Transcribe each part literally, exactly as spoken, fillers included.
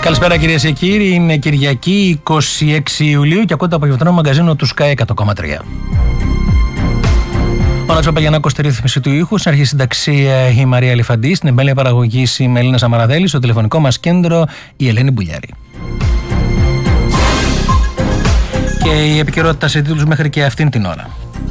Καλησπέρα κυρίες και κύριοι, είναι Κυριακή είκοσι έξι Ιουλίου και ακούτε το απογευματινό μαγκαζίνο του Sky εκατό κόμμα τρία. Ο Νάτσο Παγιανάκος στη ρύθμιση του ήχου, στην αρχή συνταξία η Μαρία Λιφαντή, στην εμπέλεια παραγωγής η Μελίνα Σαμαραδέλη, στο τηλεφωνικό μας κέντρο η Ελένη Μπουλιάρη. Και η επικαιρότητα σε τίτλους μέχρι και αυτήν την ώρα.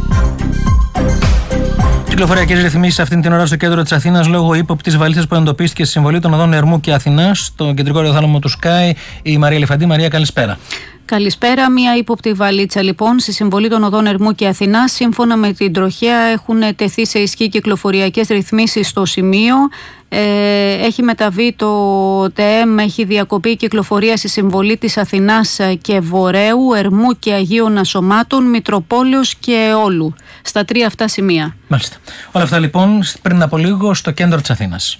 Κυκλοφοριακές ρυθμίσεις αυτήν την ώρα στο κέντρο της Αθήνας λόγω ύποπτης βαλίτσας που εντοπίστηκε στη συμβολή των οδών Ερμού και Αθηνάς, στο κεντρικό ραδιοθάλαμο του Sky, η Μαρία Λιφαντή. Μαρία, καλησπέρα. Καλησπέρα. Μία ύποπτη βαλίτσα λοιπόν στη συμβολή των οδών Ερμού και Αθηνάς. Σύμφωνα με την τροχέα έχουν τεθεί σε ισχύ κυκλοφοριακές ρυθμίσεις στο σημείο. Ε, έχει μεταβεί το ΤΕΜ, έχει διακοπεί η κυκλοφορία στη συμβολή της Αθηνάς και Βορραίου, Ερμού και Αγίων Ασωμάτων, Μητροπόλεως και Όλου. Στα τρία αυτά σημεία. Μάλιστα. Όλα αυτά λοιπόν πριν από λίγο στο κέντρο της Αθήνας.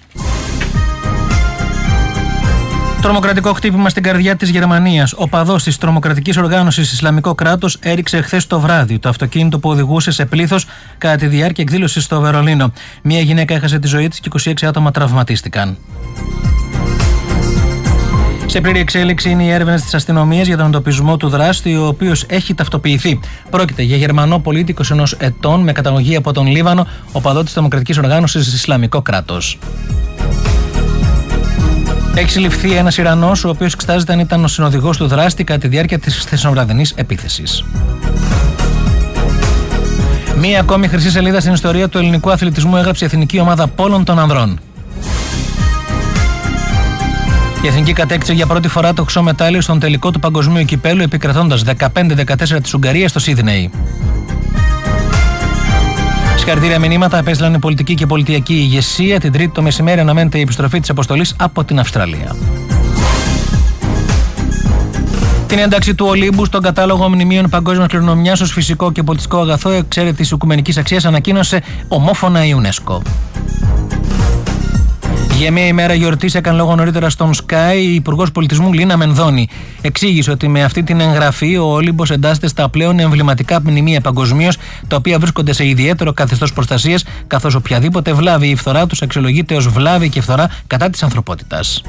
Τρομοκρατικό χτύπημα στην καρδιά της Γερμανίας. Ο παδός της τρομοκρατικής οργάνωσης Ισλαμικό κράτος έριξε χθες το βράδυ το αυτοκίνητο που οδηγούσε σε πλήθος κατά τη διάρκεια εκδήλωσης στο Βερολίνο. Μία γυναίκα έχασε τη ζωή της και είκοσι έξι άτομα τραυματίστηκαν. Σε πλήρη εξέλιξη είναι οι έρευνες της αστυνομίας για τον εντοπισμό του δράστη, ο οποίος έχει ταυτοποιηθεί. Πρόκειται για Γερμανό πολίτη είκοσι ένα ετών με καταγωγή από τον Λίβανο, οπαδό της τρομοκρατικής οργάνωσης Ισλαμικό κράτος. Έχει συλληφθεί ένας Ιρανός, ο οποίος εξετάζεται αν ήταν ο συνοδηγός του δράστη κατά τη διάρκεια της χθεσινοβραδινής επίθεσης. Μία ακόμη χρυσή σελίδα στην ιστορία του ελληνικού αθλητισμού έγραψε η εθνική ομάδα πόλων των ανδρών. Η εθνική κατέκτησε για πρώτη φορά το χρυσό μετάλλιο στον τελικό του παγκοσμίου κυπέλου, επικρατώντας δεκαπέντε δεκατέσσερα της Ουγγαρίας στο Σίδνεϊ. Συγχαρητήρια μηνύματα απέστειλαν η πολιτική και πολιτιακή ηγεσία. Την Τρίτη το μεσημέρι αναμένεται η επιστροφή της αποστολής από την Αυστραλία. Την ένταξη του Ολύμπου στον κατάλογο μνημείων παγκόσμιας κληρονομιάς ως φυσικό και πολιτιστικό αγαθό εξαίρετης οικουμενικής αξίας ανακοίνωσε ομόφωνα η UNESCO. Για μία ημέρα γιορτής έκανε λόγο νωρίτερα στον Sky η Υπουργός Πολιτισμού Λίνα Μενδώνη. Εξήγησε ότι με αυτή την εγγραφή ο Όλυμπος εντάσσεται στα πλέον εμβληματικά μνημεία παγκοσμίως, τα οποία βρίσκονται σε ιδιαίτερο καθεστώς προστασίας, καθώς οποιαδήποτε βλάβη ή φθορά τους αξιολογείται ως βλάβη και φθορά κατά της ανθρωπότητας.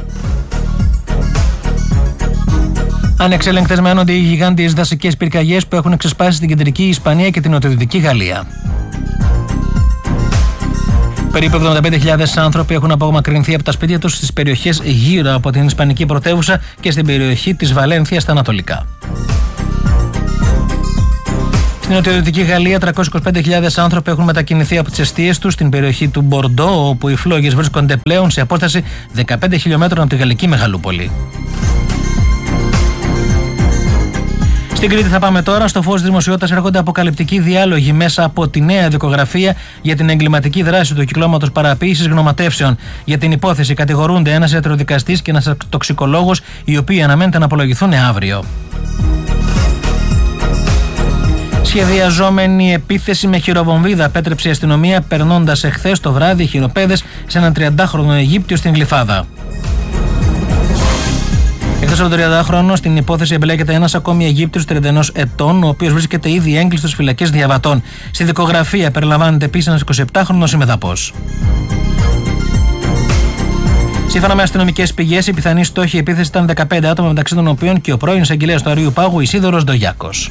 Ανεξέλεγκτες μένονται οι γιγάντιες δασικές πυρκαγιές που έχουν ξεσπάσει στην κεντρική Ισπανία και την νοτιοδυτική Γαλλία. Περίπου εβδομήντα πέντε χιλιάδες άνθρωποι έχουν απομακρυνθεί από τα σπίτια τους στις περιοχές γύρω από την Ισπανική πρωτεύουσα και στην περιοχή της Βαλένθιας στα ανατολικά. Στην νοτιοδυτική Γαλλία, τριακόσιες είκοσι πέντε χιλιάδες άνθρωποι έχουν μετακινηθεί από τις εστίες τους στην περιοχή του Μπορντό, όπου οι φλόγες βρίσκονται πλέον σε απόσταση δεκαπέντε χιλιομέτρων από τη γαλλική μεγαλούπολη. Στην Κρήτη θα πάμε τώρα. Στο φως της δημοσιότητας έρχονται αποκαλυπτικοί διάλογοι μέσα από τη νέα δικογραφία για την εγκληματική δράση του κυκλώματος παραποίησης γνωματεύσεων. Για την υπόθεση κατηγορούνται ένας ιατροδικαστής και ένας τοξικολόγος, οι οποίοι αναμένεται να απολογηθούν αύριο. Σχεδιαζόμενη επίθεση με χειροβομβίδα πέτρεψε η αστυνομία, περνώντας εχθές το βράδυ χειροπέδες σε έναν τριαντάχρονο Αιγύπτιο στην Γλυφάδα. Εκτός από τον τριαντάχρονο, στην υπόθεση εμπλέκεται ένας ακόμη Αιγύπτιος τριάντα ένα ετών, ο οποίος βρίσκεται ήδη έγκλειστος στις φυλακές διαβατών. Στη δικογραφία περιλαμβάνεται επίσης ένας εικοσιεπτάχρονος ημεδαπός. Σύμφωνα με αστυνομικές πηγές, η πιθανή στόχη επίθεση ήταν δεκαπέντε άτομα, μεταξύ των οποίων και ο πρώην εισαγγελέας του Αρείου Πάγου, Ισίδωρος Ντογιάκος.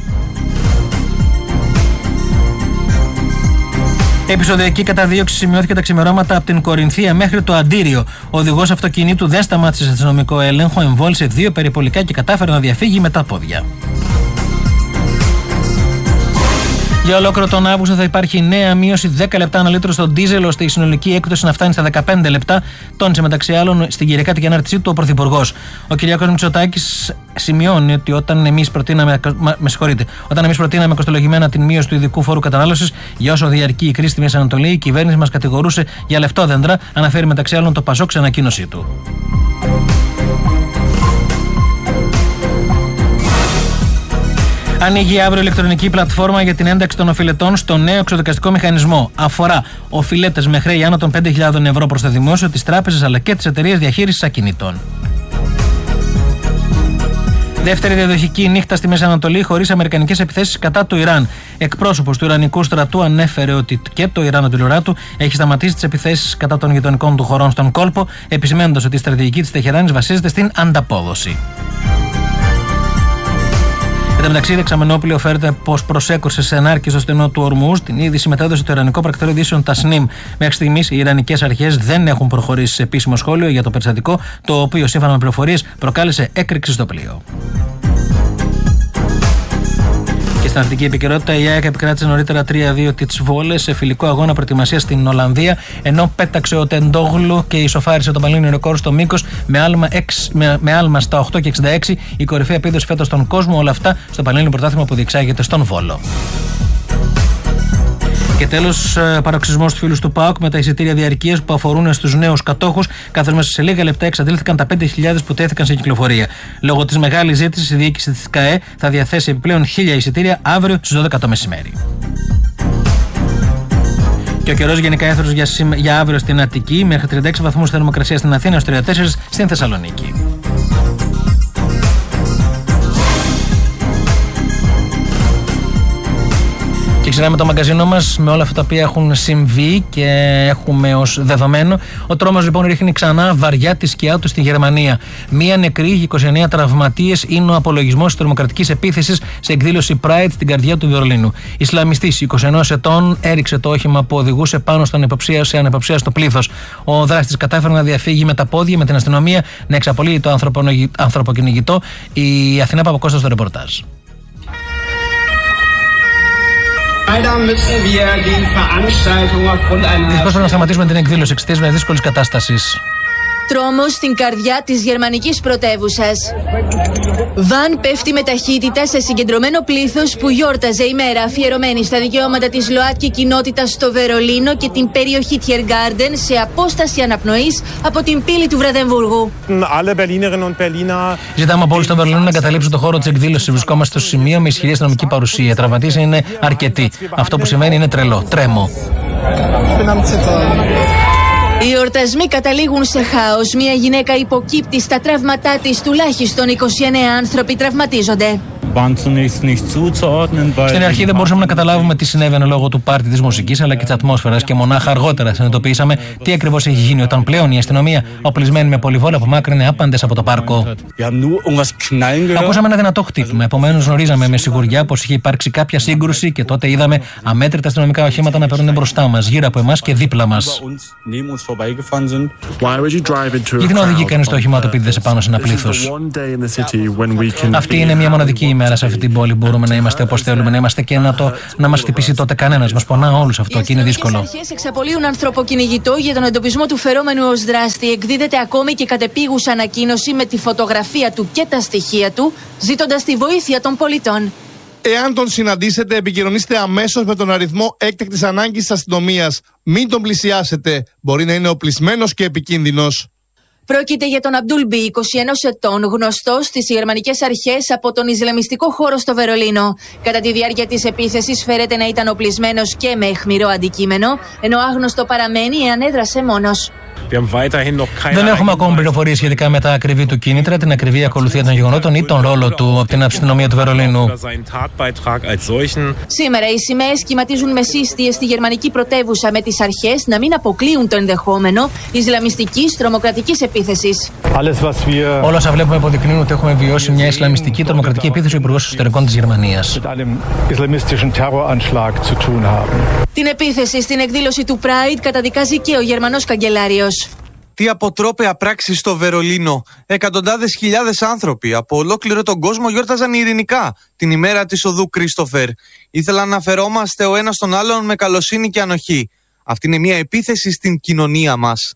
Επεισοδιακή καταδίωξη σημειώθηκε τα ξημερώματα από την Κορινθία μέχρι το Αντίριο. Ο οδηγός αυτοκινήτου δεν σταμάτησε σε αστυνομικό έλεγχο, εμβόλυσε δύο περιπολικά και κατάφερε να διαφύγει με τα πόδια. Για ολόκληρο τον Αύγουστο θα υπάρχει νέα μείωση δέκα λεπτά ανά λίτρο στο ντίζελ, ώστε η συνολική έκπτωση να φτάνει στα δεκαπέντε λεπτά, τόνισε μεταξύ άλλων στην Κυριακάτικη ανάρτησή του ο Πρωθυπουργός. Ο Κυριάκος Μητσοτάκης σημειώνει ότι όταν εμείς προτείναμε, με συγχωρείτε, όταν εμείς προτείναμε κοστολογημένα την μείωση του ειδικού φόρου κατανάλωσης για όσο διαρκεί η κρίση στη Μέση Ανατολή, η κυβέρνηση μας κατηγορούσε για λεφτόδεντρα, αναφέρει μεταξύ άλλων το Πασόκ σε ανακοίνωσή του. Ανοίγει αύριο ηλεκτρονική πλατφόρμα για την ένταξη των οφειλετών στο νέο εξοδικαστικό μηχανισμό. Αφορά οφειλέτες με χρέη άνω των πέντε χιλιάδες ευρώ προς το δημόσιο, τις τράπεζες αλλά και τις εταιρείες διαχείρισης ακινήτων. Δεύτερη διαδοχική νύχτα στη Μέση Ανατολή χωρίς αμερικανικές επιθέσεις κατά του Ιράν. Εκπρόσωπος του Ιρανικού στρατού ανέφερε ότι και το Ιράν από την πλευρά του έχει σταματήσει τις επιθέσεις κατά των γειτονικών του χωρών στον κόλπο, επισημαίνοντας ότι η στρατηγική της Τεχεράνης βασίζεται στην ανταπόδοση. Εν τω μεταξύ, η Δεξαμενόπουλη οφέρεται πως προσέκρουσε σε ενάρκη στο στενό του Ορμούζ. Την είδηση μετέδωσε το Ιρανικό Πρακτορείο Ειδήσεων Τασνίμ. Μέχρι στιγμής, οι Ιρανικές αρχές δεν έχουν προχωρήσει σε επίσημο σχόλιο για το περιστατικό, το οποίο σύμφωνα με πληροφορίες προκάλεσε έκρηξη στο πλοίο. Και στην αθλητική επικαιρότητα, η ΑΕΚ επικράτησε νωρίτερα τρία δύο τις Βόλες σε φιλικό αγώνα προετοιμασίας στην Ολλανδία, ενώ πέταξε ο Τεντόγλου και ισοφάρισε το πανελλήνιο ρεκόρ στο μήκος με άλμα, με, με άλμα στα οκτώ και εξήντα έξι, η κορυφαία επίδοση φέτος στον κόσμο. Όλα αυτά στο πανελλήνιο πρωτάθλημα που διεξάγεται στον Βόλο. Και τέλος, παροξισμός του φίλου του ΠΑΟΚ με τα εισιτήρια διαρκείας που αφορούν στους νέους κατόχους, καθώς μέσα σε λίγα λεπτά εξαντλήθηκαν τα πέντε χιλιάδες που τέθηκαν σε κυκλοφορία. Λόγω της μεγάλης ζήτησης, η διοίκηση της ΚΑΕ θα διαθέσει επιπλέον χίλια εισιτήρια αύριο στις δώδεκα το μεσημέρι. Και ο καιρός γενικά έθρος για, για αύριο στην Αττική, μέχρι τριάντα έξι βαθμούς θερμοκρασία στην Αθήνα, έως τριάντα τέσσερα στην Θεσσαλονίκη. Και ξεκινάμε το μαγκαζίνο μας με όλα αυτά τα οποία έχουν συμβεί και έχουμε ως δεδομένο. Ο τρόμος λοιπόν ρίχνει ξανά βαριά τη σκιά του στη Γερμανία. Μία νεκρή και είκοσι εννέα τραυματίες είναι ο απολογισμός της τρομοκρατικής επίθεσης σε εκδήλωση Pride στην καρδιά του Βερολίνου. Ισλαμιστής είκοσι ενός ετών έριξε το όχημα που οδηγούσε πάνω στον σε ανεποψίαστο πλήθος. Ο δράστης κατάφερε να διαφύγει με τα πόδια, με την αστυνομία να εξαπολύει το ανθρωποκυνηγητό. Η Αθηνά Παπακώστα στο ρεπορτάζ. Δυστυχώς πρέπει να σταματήσουμε την εκδήλωση εξαιτίας μιας δύσκολης κατάστασης. Τρόμος στην καρδιά της γερμανικής πρωτεύουσας. Βαν πέφτει με ταχύτητα σε συγκεντρωμένο πλήθος που γιόρταζε η μέρα αφιερωμένη στα δικαιώματα της ΛΟΑΤΚΙ κοινότητας στο Βερολίνο και την περιοχή Tiergarten σε απόσταση αναπνοής από την πύλη του Βραδεμβούργου. Ζητάμε από όλους στο Βερολίνο να εγκαταλείψουν το χώρο της εκδήλωσης. Βρισκόμαστε στο σημείο με ισχυρή αστυνομική παρουσία. Οι τραυματίες είναι αρκετοί. Αυτό που σημαίνει είναι τρελό. Τρέμω. Οι εορτασμοί καταλήγουν σε χάος. Μια γυναίκα υποκύπτει στα τραύματά της. Τουλάχιστον είκοσι εννέα άνθρωποι τραυματίζονται. Στην αρχή δεν μπορούσαμε να καταλάβουμε τι συνέβαινε λόγω του πάρτι της μουσικής αλλά και της ατμόσφαιρας και μονάχα αργότερα συνειδητοποιήσαμε τι ακριβώς έχει γίνει όταν πλέον η αστυνομία, οπλισμένη με πολυβόλα, απομάκρυνε άπαντες από το πάρκο. Ακούσαμε ένα δυνατό χτύπημα, επομένως γνωρίζαμε με σιγουριά πως είχε υπάρξει κάποια σύγκρουση και τότε είδαμε αμέτρητα αστυνομικά οχήματα να περνούν μπροστά μας, γύρω από εμάς και δίπλα μας. Γιατί να οδηγεί κανείς το όχημά του επειδή δεν σε πάνω σε ένα πλήθος? Αυτή είναι μια μοναδική ημέρα σε αυτή την πόλη. Μπορούμε να είμαστε όπως θέλουμε να είμαστε και να, το, να μας χτυπήσει τότε κανένας. Μας πονά όλους αυτό και είναι δύσκολο. Οι αρχές εξαπολύουν ανθρωποκυνηγητό για τον εντοπισμό του φερόμενου ως δράστη. Εκδίδεται ακόμη και κατεπίγουσα ανακοίνωση με τη φωτογραφία του και τα στοιχεία του, ζητώντας τη βοήθεια των πολιτών. Εάν τον συναντήσετε, επικοινωνήστε αμέσως με τον αριθμό έκτακτης ανάγκης της αστυνομίας. Μην τον πλησιάσετε. Μπορεί να είναι οπλισμένος και επικίνδυνος. Πρόκειται για τον Αμπτούλ Μπι, είκοσι ενός ετών, γνωστός στις γερμανικές αρχές από τον Ισλαμιστικό χώρο στο Βερολίνο. Κατά τη διάρκεια της επίθεσης φέρεται να ήταν οπλισμένος και με αιχμηρό αντικείμενο, ενώ άγνωστο παραμένει εάν έδρασε μόνος. Δεν έχουμε ακόμη πληροφορίες σχετικά με τα ακριβή του κίνητρα, την ακριβή ακολουθία των γεγονότων ή τον ρόλο του από την αστυνομία του Βερολίνου. Σήμερα οι σημαίες κυματίζουν με σύστιες στη γερμανική πρωτεύουσα με τις αρχές να μην αποκλείουν το ενδεχόμενο Ισλαμιστικής τρομοκρατικής επίθεσης. Όλα όσα βλέπουμε αποδεικνύουν ότι έχουμε βιώσει μια Ισλαμιστική τρομοκρατική επίθεση ο Υπουργός Εξωτερικών της Γερμανίας. Την επίθεση στην εκδήλωση του Pride καταδικάζει και ο Γερμανός καγκελάριος. Τι αποτρόπαια πράξη στο Βερολίνο. Εκατοντάδες χιλιάδες άνθρωποι από ολόκληρο τον κόσμο γιόρταζαν ειρηνικά την ημέρα της οδού Κρίστοφερ. Ήθελαν να φερόμαστε ο ένας τον άλλον με καλοσύνη και ανοχή. Αυτή είναι μια επίθεση στην κοινωνία μας.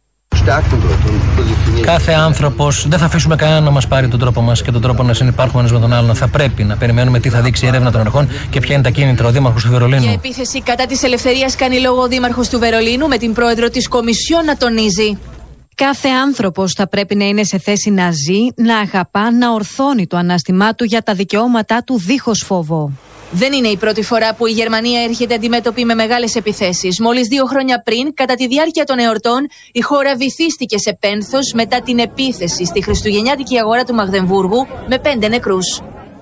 Κάθε άνθρωπος, δεν θα αφήσουμε κανένα να μας πάρει τον τρόπο μας και τον τρόπο να συνυπάρχουμε ένας με τον άλλον. Θα πρέπει να περιμένουμε τι θα δείξει η έρευνα των αρχών και ποια είναι τα κίνητρα. Ο Δήμαρχος του Βερολίνου. Για επίθεση κατά της ελευθερίας κάνει λόγο ο Δήμαρχος του Βερολίνου, με την πρόεδρο της Κομισιόν να τονίζει. Κάθε άνθρωπος θα πρέπει να είναι σε θέση να ζει, να αγαπά, να ορθώνει το ανάστημά του για τα δικαιώματά του δίχως φόβο. Δεν είναι η πρώτη φορά που η Γερμανία έρχεται αντιμέτωπη με μεγάλες επιθέσεις. Μόλις δύο χρόνια πριν, κατά τη διάρκεια των εορτών, η χώρα βυθίστηκε σε πένθος μετά την επίθεση στη χριστουγεννιάτικη αγορά του Μαγδεμβούργου με πέντε νεκρούς.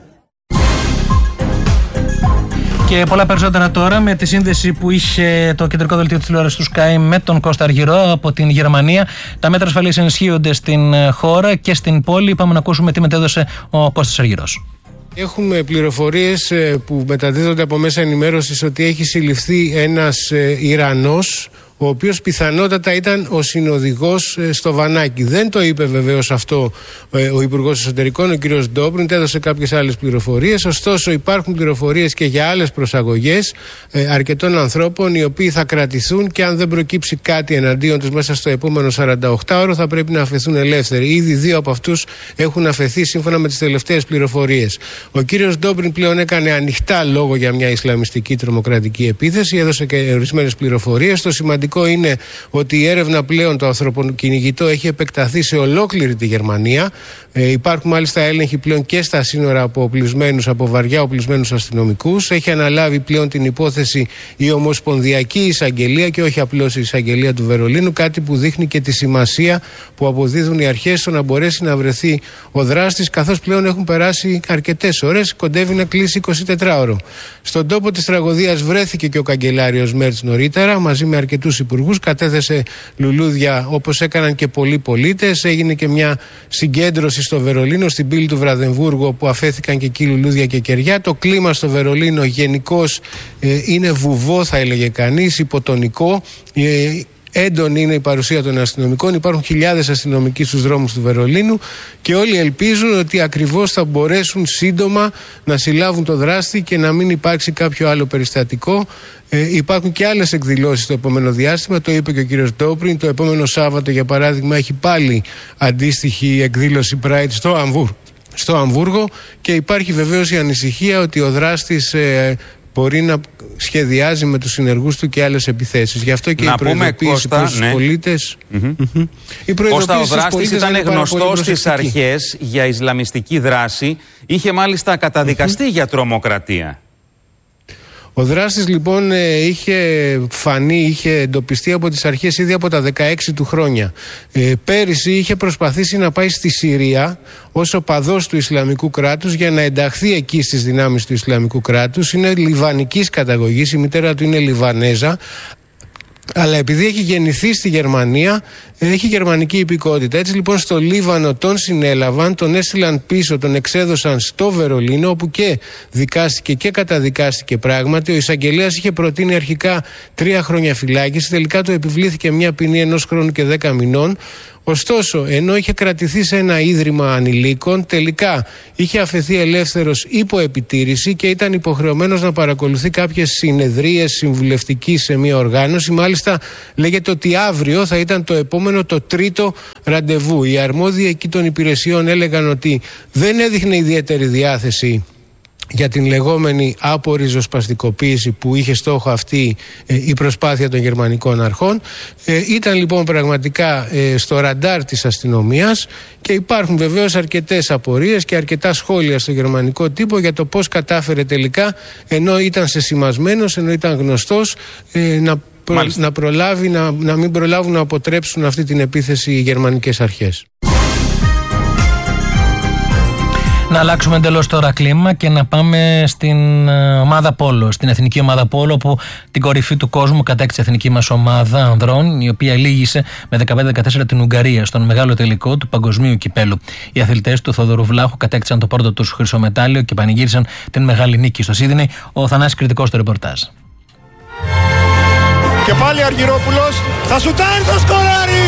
Και πολλά περισσότερα τώρα με τη σύνδεση που είχε το κεντρικό δελτίο της τηλεόρασης του Sky με τον Κώστα Αργυρό από την Γερμανία. Τα μέτρα ασφαλείας ενισχύονται στην χώρα και στην πόλη. Πάμε να ακούσουμε τι μετέδωσε ο Κώστας Αργυρός. Έχουμε πληροφορίες που μεταδίδονται από μέσα ενημέρωσης ότι έχει συλληφθεί ένας Ιρανός, ο οποίος πιθανότατα ήταν ο συνοδηγός στο Βανάκι. Δεν το είπε βεβαίως αυτό ο Υπουργός Εσωτερικών, ο κ. Ντόμπριντ, έδωσε κάποιες άλλες πληροφορίες. Ωστόσο, υπάρχουν πληροφορίες και για άλλες προσαγωγές αρκετών ανθρώπων, οι οποίοι θα κρατηθούν και αν δεν προκύψει κάτι εναντίον τους μέσα στο επόμενο σαρανταοκτάωρο, θα πρέπει να αφαιθούν ελεύθεροι. Ήδη δύο από αυτούς έχουν αφαιθεί σύμφωνα με τις τελευταίες πληροφορίες. Ο κ. Ντόμπριντ πλέον έκανε ανοιχτά λόγο για μια ισλαμιστική τρομοκρατική επίθεση, έδωσε και ορισμένες πληροφορίες. Το σημαντικό είναι ότι η έρευνα πλέον, το ανθρωποκυνηγητό, έχει επεκταθεί σε ολόκληρη τη Γερμανία. Ε, υπάρχουν μάλιστα έλεγχοι πλέον και στα σύνορα από οπλισμένους, από βαριά οπλισμένους αστυνομικούς. Έχει αναλάβει πλέον την υπόθεση η Ομοσπονδιακή Εισαγγελία και όχι απλώς η Εισαγγελία του Βερολίνου, κάτι που δείχνει και τη σημασία που αποδίδουν οι αρχές στο να μπορέσει να βρεθεί ο δράστης, καθώς πλέον έχουν περάσει αρκετές ώρες, κοντεύει να κλείσει εικοσιτετράωρο. Στον τόπο της τραγωδίας βρέθηκε και ο καγκελάριος Μέρτς νωρίτερα, μαζί με αρκετούς υπουργούς, κατέθεσε λουλούδια όπως έκαναν και πολλοί πολίτες. Έγινε και μια συγκέντρωση στο Βερολίνο, στην πύλη του Βραδεμβούργου, όπου αφέθηκαν και εκεί λουλούδια και κεριά. Το κλίμα στο Βερολίνο γενικώς ε, είναι βουβό, θα έλεγε κανείς, υποτονικό. Ε, Έντονη είναι η παρουσία των αστυνομικών. Υπάρχουν χιλιάδες αστυνομικοί στους δρόμους του Βερολίνου και όλοι ελπίζουν ότι ακριβώς θα μπορέσουν σύντομα να συλλάβουν το δράστη και να μην υπάρξει κάποιο άλλο περιστατικό. Ε, υπάρχουν και άλλες εκδηλώσεις το επόμενο διάστημα, το είπε και ο κύριος Ντόμπριντ. Το επόμενο Σάββατο, για παράδειγμα, έχει πάλι αντίστοιχη εκδήλωση Pride στο Αμβούργο. Στο Αμβούργο και υπάρχει βεβαίως η ανησυχία ότι ο δράστης ε, μπορεί να σχεδιάζει με τους συνεργούς του και άλλες επιθέσεις. Γι' αυτό και να η προειδοποίηση προς τους ναι. πολίτες... Mm-hmm. Mm-hmm. Η Κώστα, ο δράστης ήταν γνωστός στις αρχές για ισλαμιστική δράση. Είχε μάλιστα καταδικαστεί mm-hmm. για τρομοκρατία. Ο δράστης λοιπόν είχε φανεί, είχε εντοπιστεί από τις αρχές ήδη από τα δεκαέξι του χρόνια. Ε, πέρυσι είχε προσπαθήσει να πάει στη Συρία ως οπαδός του Ισλαμικού κράτους για να ενταχθεί εκεί στις δυνάμεις του Ισλαμικού κράτους. Είναι λιβανικής καταγωγής, η μητέρα του είναι Λιβανέζα. Αλλά επειδή έχει γεννηθεί στη Γερμανία, έχει γερμανική υπηκότητα. Έτσι λοιπόν στο Λίβανο τον συνέλαβαν, τον έστειλαν πίσω, τον εξέδωσαν στο Βερολίνο, όπου και δικάστηκε και καταδικάστηκε πράγματι. Ο εισαγγελέας είχε προτείνει αρχικά τρία χρόνια φυλάκιση, τελικά του επιβλήθηκε μια ποινή ενός χρόνου και δέκα μηνών. Ωστόσο, ενώ είχε κρατηθεί σε ένα ίδρυμα ανηλίκων, τελικά είχε αφαιθεί ελεύθερος υπό επιτήρηση και ήταν υποχρεωμένος να παρακολουθεί κάποιες συνεδρίες συμβουλευτικής σε μια οργάνωση. Μάλιστα, λέγεται ότι αύριο θα ήταν το επόμενο, το τρίτο ραντεβού. Οι αρμόδιοι εκεί των υπηρεσιών έλεγαν ότι δεν έδειχνε ιδιαίτερη διάθεση για την λεγόμενη απορριζοσπαστικοποίηση που είχε στόχο αυτή ε, η προσπάθεια των γερμανικών αρχών. Ε, ήταν λοιπόν πραγματικά ε, στο ραντάρ της αστυνομίας και υπάρχουν βεβαίως αρκετές απορίες και αρκετά σχόλια στο γερμανικό τύπο για το πώς κατάφερε τελικά, ενώ ήταν σεσημασμένος, ενώ ήταν γνωστός, ε, να, προ, να, προλάβει, να, να μην προλάβουν να αποτρέψουν αυτή την επίθεση οι γερμανικές αρχές. Να αλλάξουμε εντελώς τώρα κλίμα και να πάμε στην ομάδα Πόλο, στην εθνική ομάδα Πόλο, που την κορυφή του κόσμου κατέκτησε η εθνική μας ομάδα ανδρών, η οποία λήγησε με δεκαπέντε δεκατέσσερα την Ουγγαρία στον μεγάλο τελικό του παγκοσμίου κυπέλου. Οι αθλητές του Θοδωρού Βλάχου κατέκτησαν το πρώτο τους χρυσό μετάλλιο και πανηγύρισαν την μεγάλη νίκη στο Σίδνεϊ. Ο Θανάσης Κρητικός στο ρεπορτάζ. Και πάλι Αργυρόπουλος θα σουτάρει το σκοράρι.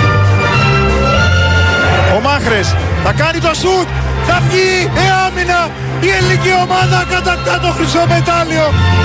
Ο Μάχρες θα κάνει το σουτ. Θα βγει η άμυνα, η ελληνική ομάδα κατακτά το χρυσό μετάλλιο.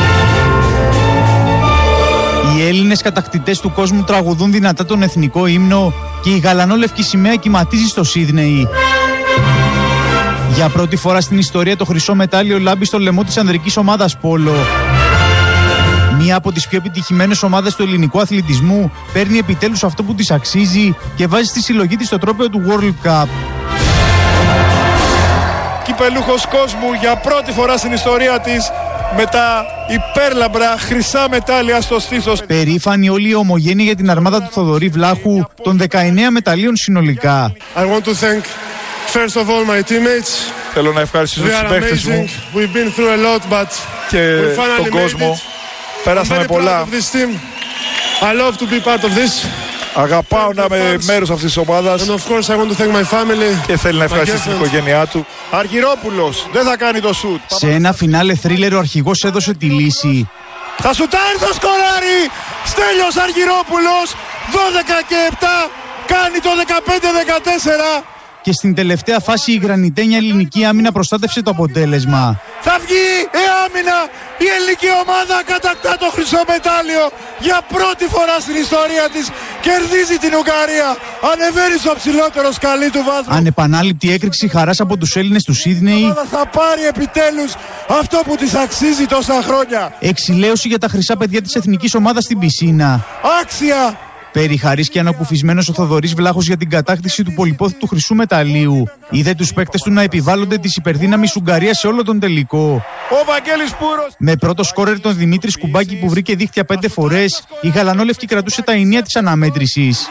Οι Έλληνες κατακτητές του κόσμου τραγουδούν δυνατά τον εθνικό ύμνο και η γαλανόλευκη σημαία κυματίζει στο Σίδνεϊ. Για πρώτη φορά στην ιστορία το χρυσό μετάλλιο λάμπει στο λαιμό της ανδρικής ομάδας Πόλο. Μία από τις πιο επιτυχημένες ομάδες του ελληνικού αθλητισμού παίρνει επιτέλους αυτό που της αξίζει και βάζει στη συλλογή της το τρόπαιο του World Cup. Κυπελούχος κόσμου για πρώτη φορά στην ιστορία της, με τα υπέρλαμπρα χρυσά μετάλλια στο στήθος. Περήφανοι όλοι οι ομογένειοι για την αρμάδα του Θοδωρή Βλάχου των δεκαεννέα μεταλλίων συνολικά. I want to thank first of all my teammates. Θέλω να ευχαριστήσω τους παίκτες μου lot, και τον κόσμο. Πέρασαμε πολλά. I love to be part of this. Αγαπάω να είμαι μέρος αυτής της ομάδας. And of course I want to thank my family. Και θέλει να ευχαριστήσει την οικογένειά του. Αργυρόπουλος δεν θα κάνει το σουτ. Σε ένα φινάλε θρίλερ ο αρχηγός έδωσε τη λύση. Θα σουτάρει, θα σκοράρει. Στέλιος Αργυρόπουλος, δώδεκα και επτά, κάνει το δεκαπέντε δεκατέσσερα. Και στην τελευταία φάση η γρανιτένια ελληνική άμυνα προστάτευσε το αποτέλεσμα. Θα βγει η άμυνα, η ελληνική ομάδα κατακτά το χρυσό μετάλλιο. Για πρώτη φορά στην ιστορία της κερδίζει την Ουγγαρία. Ανεβαίνει στο ψηλότερο σκαλί του βάθμου. Ανεπανάληπτη έκρηξη χαράς από τους Έλληνες του Σίδνεϊ. Θα πάρει επιτέλους αυτό που της αξίζει τόσα χρόνια. Εξηλαίωση για τα χρυσά παιδιά της εθνικής ομάδας στην πισίνα. Άξια. Περιχαρής και ανακουφισμένος ο Θοδωρής Βλάχος για την κατάκτηση του πολυπόθητου χρυσού μεταλλίου. Είδε τους παίκτες του να επιβάλλονται της υπερδύναμης Ουγγαρίας σε όλο τον τελικό. Ο Βαγγέλης Πούρος. Με πρώτο σκόρερ τον Δημήτρη Σκουμπάκη που βρήκε δίχτυα πέντε φορές, η γαλανόλευκη κρατούσε τα ενία της αναμέτρησης.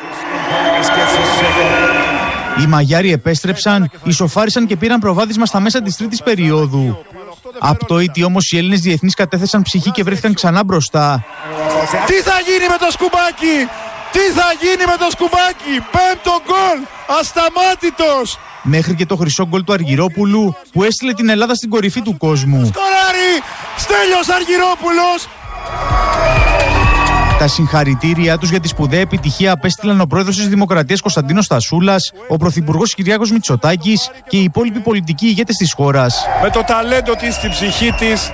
Οι Μαγιάροι επέστρεψαν, ισοφάρισαν και πήραν προβάδισμα στα μέσα της τρίτης περίοδου. Απτόητοι όμως οι Έλληνες διεθνείς κατέθεσαν ψυχή και βρέθηκαν ξανά μπροστά. Τι θα γίνει με το Σκουμπάκι! Τι θα γίνει με το Σκουμπάκι! Πέμπτο γκολ! Ασταμάτητος! Μέχρι και το χρυσό γκολ του Αργυρόπουλου που έστειλε την Ελλάδα στην κορυφή του κόσμου. Σκοράρει! Στέλιος Αργυρόπουλος! Τα συγχαρητήριά τους για τη σπουδαία επιτυχία απέστειλαν ο πρόεδρος της Δημοκρατίας Κωνσταντίνος Τασούλας, ο πρωθυπουργός Κυριάκος Μητσοτάκης και οι υπόλοιποι πολιτικοί ηγέτες της χώρας. Με το ταλέντο της, την ψυχή της.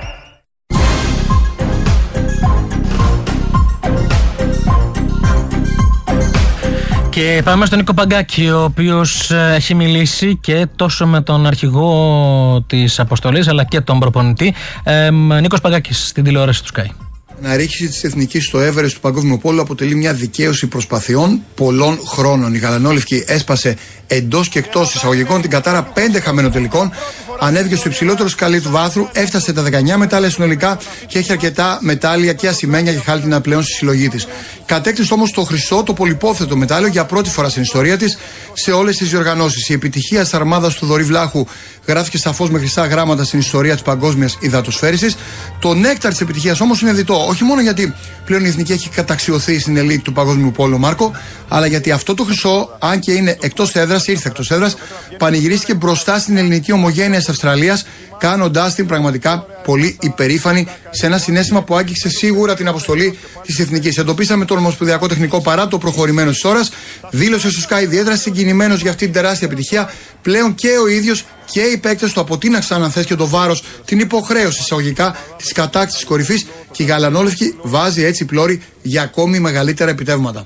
Και πάμε στον Νίκο Παγκάκη, ο οποίος έχει μιλήσει και τόσο με τον αρχηγό της αποστολής αλλά και τον προπονητή. Ε, Νίκος Παγκάκης στην τηλεόραση του Sky. Η αναρρίχηση της εθνικής στο Everest του Παγκόσμιου Πόλου αποτελεί μια δικαίωση προσπαθειών πολλών χρόνων. Η γαλανόλευκη έσπασε εντός και εκτός εισαγωγικών την κατάρα πέντε χαμένων τελικών. Ανέβηκε στο υψηλότερο σκαλί του βάθρου, έφτασε τα δεκαεννέα μετάλλια συνολικά και έχει αρκετά μετάλλια και ασημένια και χάλινα πλέον στη συλλογή της. Κατέκτησε όμως το χρυσό, το πολυπόθετο μετάλλιο για πρώτη φορά στην ιστορία της σε όλες τις διοργανώσεις. Η επιτυχία της αρμάδας του Θοδωρή Βλάχου γράφηκε σαφώς με χρυσά γράμματα στην ιστορία της παγκόσμιας υδατοσφαίρισης. Το νέκταρ της επιτυχίας όμως είναι διτό. Όχι μόνο γιατί πλέον η εθνική έχει καταξιωθεί στην ελίτ του παγκόσμιου πόλου, Μάρκο, αλλά γιατί αυτό το χρυσό, αν και είναι εκτός έδρας, ήρθε εκτός έδρας, πανηγυρίστηκε μπροστά στην ελληνική ομογένεια της Αυστραλίας, κάνοντάς την πραγματικά πολύ υπερήφανη σε ένα συναίσθημα που άγγιξε σίγουρα την αποστολή της εθνικής. Εντοπίσαμε τον ομοσπονδιακό τεχνικό παρά το προχωρημένο της ώρας, δήλωσε στο Sky ιδιαίτερα συγκινημένος για αυτή την τεράστια επιτυχία. Πλέον και ο ίδιος και οι παίκτες του αποτείναξαν, αν θες, και το βάρος, την υποχρέωση εισαγωγικά της κατάκτησης της κορυφής και η γαλανόλευκη βάζει έτσι πλώρη για ακόμη μεγαλύτερα επιτεύγματα.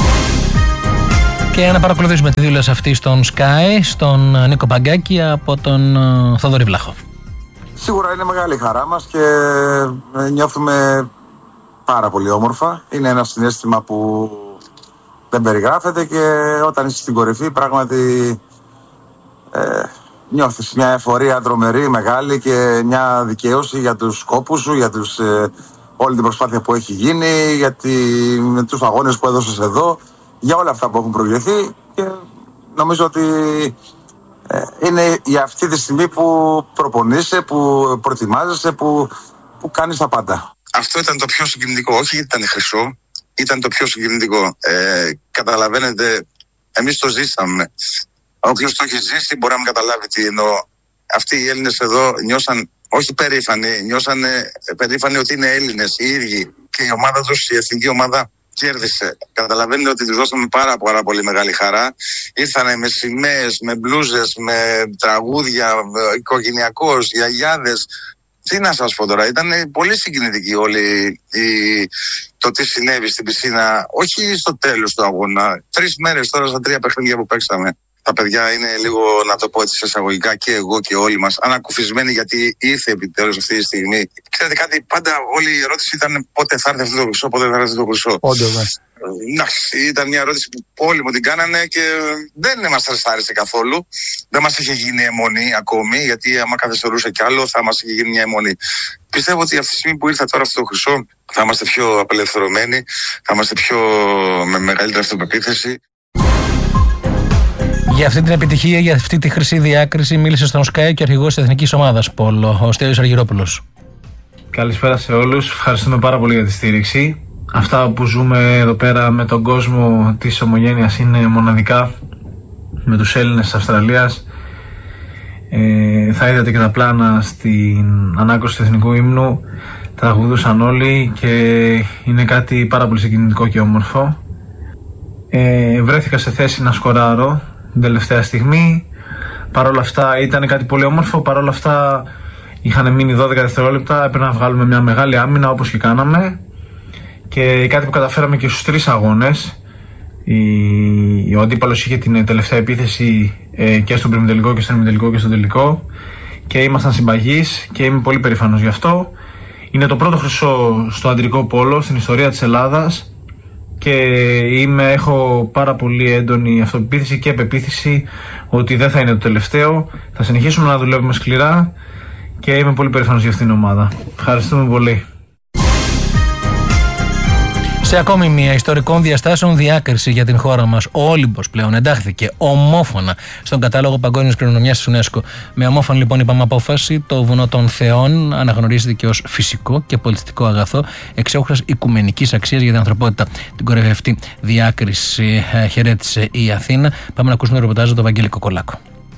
Και να παρακολουθήσουμε τη δήλωση αυτή στον Sky, στον Νίκο Παγκάκη από τον Θοδωρή Βλάχο. Σίγουρα είναι μεγάλη χαρά μας και νιώθουμε πάρα πολύ όμορφα. Είναι ένα συναίσθημα που δεν περιγράφεται και όταν είσαι στην κορυφή πράγματι ε, νιώθεις μια εφορία τρομερή, μεγάλη και μια δικαίωση για τους σκόπους σου, για τους, ε, όλη την προσπάθεια που έχει γίνει, για τη, με τους αγώνες που έδωσες εδώ, για όλα αυτά που έχουν προηγηθεί και νομίζω ότι ε, είναι για αυτή τη στιγμή που προπονείσαι, που προετοιμάζεσαι, που, που κάνεις τα πάντα. Αυτό ήταν το πιο συγκινητικό, όχι γιατί ήταν χρυσό, ήταν το πιο συγκινητικό. Ε, καταλαβαίνετε, εμείς το ζήσαμε. Όποιος το έχει ζήσει μπορεί να μην καταλάβει τι εννοώ. Αυτοί οι Έλληνες εδώ νιώσαν, όχι περήφανοι, νιώσαν περήφανοι ότι είναι Έλληνες οι ίδιοι. Και η ομάδα τους, η εθνική ομάδα, κέρδισε. Καταλαβαίνετε ότι τους δώσαμε πάρα, πάρα πολύ μεγάλη χαρά. Ήρθανε με σημαίες, με μπλούζες, με τραγούδια, οικογενειακώς, γιαγιάδες. Τι να σας πω τώρα, ήταν πολύ συγκινητική όλη η... το τι συνέβη στην πισίνα, όχι στο τέλος του αγώνα. Τρεις μέρες τώρα στα τρία παιχνίδια που παίξαμε. τα παιδιά είναι λίγο, να το πω έτσι σε εισαγωγικά, και εγώ και όλοι μας, ανακουφισμένοι γιατί ήρθε επιτέλους αυτή τη στιγμή. Ξέρετε κάτι, πάντα όλη η ερώτηση ήταν πότε θα έρθει αυτό το χρυσό, πότε θα έρθει αυτό το χρυσό. Όντως, ναι. Ήταν μια ερώτηση που όλοι μου την κάνανε και δεν μας άρεσε καθόλου. Δεν μας είχε γίνει αιμονή ακόμη, γιατί άμα καθυστερούσε κι άλλο θα μας είχε γίνει μια αιμονή. Πιστεύω ότι αυτή τη στιγμή που ήρθε τώρα αυτό το χρυσό θα είμαστε πιο απελευθερωμένοι, θα είμαστε πιο με μεγαλύτερη αυτοπεποίθηση. Για αυτή την επιτυχία, για αυτή τη χρυσή διάκριση, μίλησε στον Sky και ο αρχηγός της Εθνικής Ομάδας Πόλο, ο Στέλιος Αργυρόπουλος. Καλησπέρα σε όλους. Ευχαριστούμε πάρα πολύ για τη στήριξη. Αυτά που ζούμε εδώ πέρα με τον κόσμο της ομογένειας είναι μοναδικά με τους Έλληνες της Αυστραλίας. Ε, θα είδατε και τα πλάνα στην ανάκρωση του εθνικού ύμνου. Τραγουδούσαν όλοι και είναι κάτι πάρα πολύ συγκινητικό και όμορφο. Ε, βρέθηκα σε θέση να σκοράρω την τελευταία στιγμή. Παρ' όλα αυτά ήταν κάτι πολύ όμορφο. Παρ' όλα αυτά είχαν μείνει δώδεκα δευτερόλεπτα. Έπρεπε να βγάλουμε μια μεγάλη άμυνα όπως και κάναμε. Και κάτι που καταφέραμε και στους τρεις αγώνες. Η... Ο αντίπαλος είχε την τελευταία επίθεση ε, και στον προημιτελικό και στον ημιτελικό και στον τελικό. Και ήμασταν συμπαγείς και είμαι πολύ περήφανος γι' αυτό. Είναι το πρώτο χρυσό στο αντρικό πόλο στην ιστορία της Ελλάδας. Και είμαι, έχω πάρα πολύ έντονη αυτοπεποίθηση και πεποίθηση ότι δεν θα είναι το τελευταίο. Θα συνεχίσουμε να δουλεύουμε σκληρά και είμαι πολύ περήφανος για αυτήν την ομάδα. Ευχαριστούμε πολύ. Σε ακόμη μια ιστορικών διαστάσεων διάκριση για την χώρα μας, ο Όλυμπος πλέον εντάχθηκε ομόφωνα στον κατάλογο παγκόσμιας κληρονομιάς της UNESCO. Με ομόφωνη λοιπόν είπαμε απόφαση, το βουνό των Θεών αναγνωρίζεται και ως φυσικό και πολιτιστικό αγαθό εξέχουσας οικουμενικής αξίας για την ανθρωπότητα. Την κορυφαία αυτή διάκριση χαιρέτησε η Αθήνα. Πάμε να ακούσουμε το ρεπορτάζ του Βαγγέλη Κοκολάκο.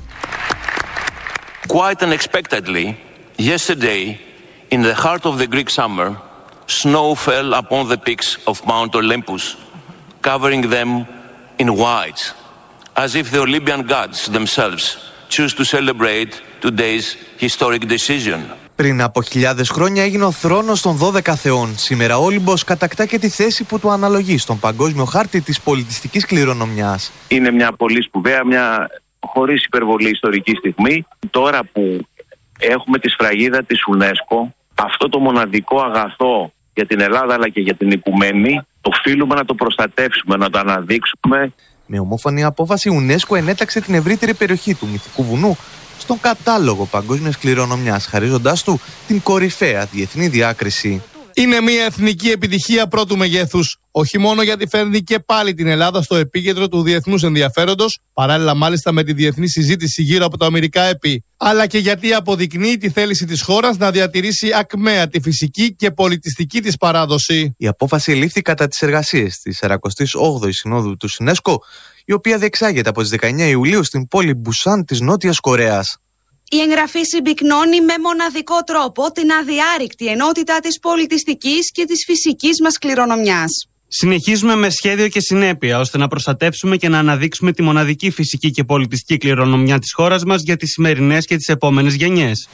Quite unexpectedly, yesterday, in the heart of the Greek summer, snow fell upon the peaks of Mount Olympus, covering them in white, as if the Olympian gods themselves choose to celebrate today's historic decision. Πριν από χιλιάδες χρόνια έγινε ο θρόνος των δώδεκα θεών. Σήμερα ο Όλυμπος κατακτά και τη θέση που του αναλογεί στον παγκόσμιο χάρτη της πολιτιστικής κληρονομιάς. Είναι μια πολύ σπουδαία, μια χωρίς υπερβολή ιστορική στιγμή. Τώρα που έχουμε τη σφραγίδα της UNESCO, αυτό το μοναδικό αγαθό για την Ελλάδα αλλά και για την οικουμένη, οφείλουμε να το προστατεύσουμε, να το αναδείξουμε. Με ομόφωνη απόφαση, η UNESCO ενέταξε την ευρύτερη περιοχή του Μυθικού Βουνού στον κατάλογο παγκόσμιας κληρονομιάς, χαρίζοντάς του την κορυφαία διεθνή διάκριση. Είναι μια εθνική επιτυχία πρώτου μεγέθους. Όχι μόνο γιατί φέρνει και πάλι την Ελλάδα στο επίκεντρο του διεθνούς ενδιαφέροντος, παράλληλα μάλιστα με τη διεθνή συζήτηση γύρω από τα αμερικά έπι, αλλά και γιατί αποδεικνύει τη θέληση της χώρας να διατηρήσει ακμαία τη φυσική και πολιτιστική της παράδοση. Η απόφαση λήφθη κατά τις εργασίες της σαρακοστής όγδοης Συνόδου του UNESCO, η οποία διεξάγεται από τις δεκαεννέα Ιουλίου στην πόλη Μπουσάν της Νότιας Κορέας. Η εγγραφή συμπυκνώνει με μοναδικό τρόπο την αδιάρρηκτη ενότητα της πολιτιστικής και της φυσικής μας κληρονομιάς. Συνεχίζουμε με σχέδιο και συνέπεια ώστε να προστατεύσουμε και να αναδείξουμε τη μοναδική φυσική και πολιτιστική κληρονομιά της χώρας μας για τις σημερινές και τις επόμενες γενιές.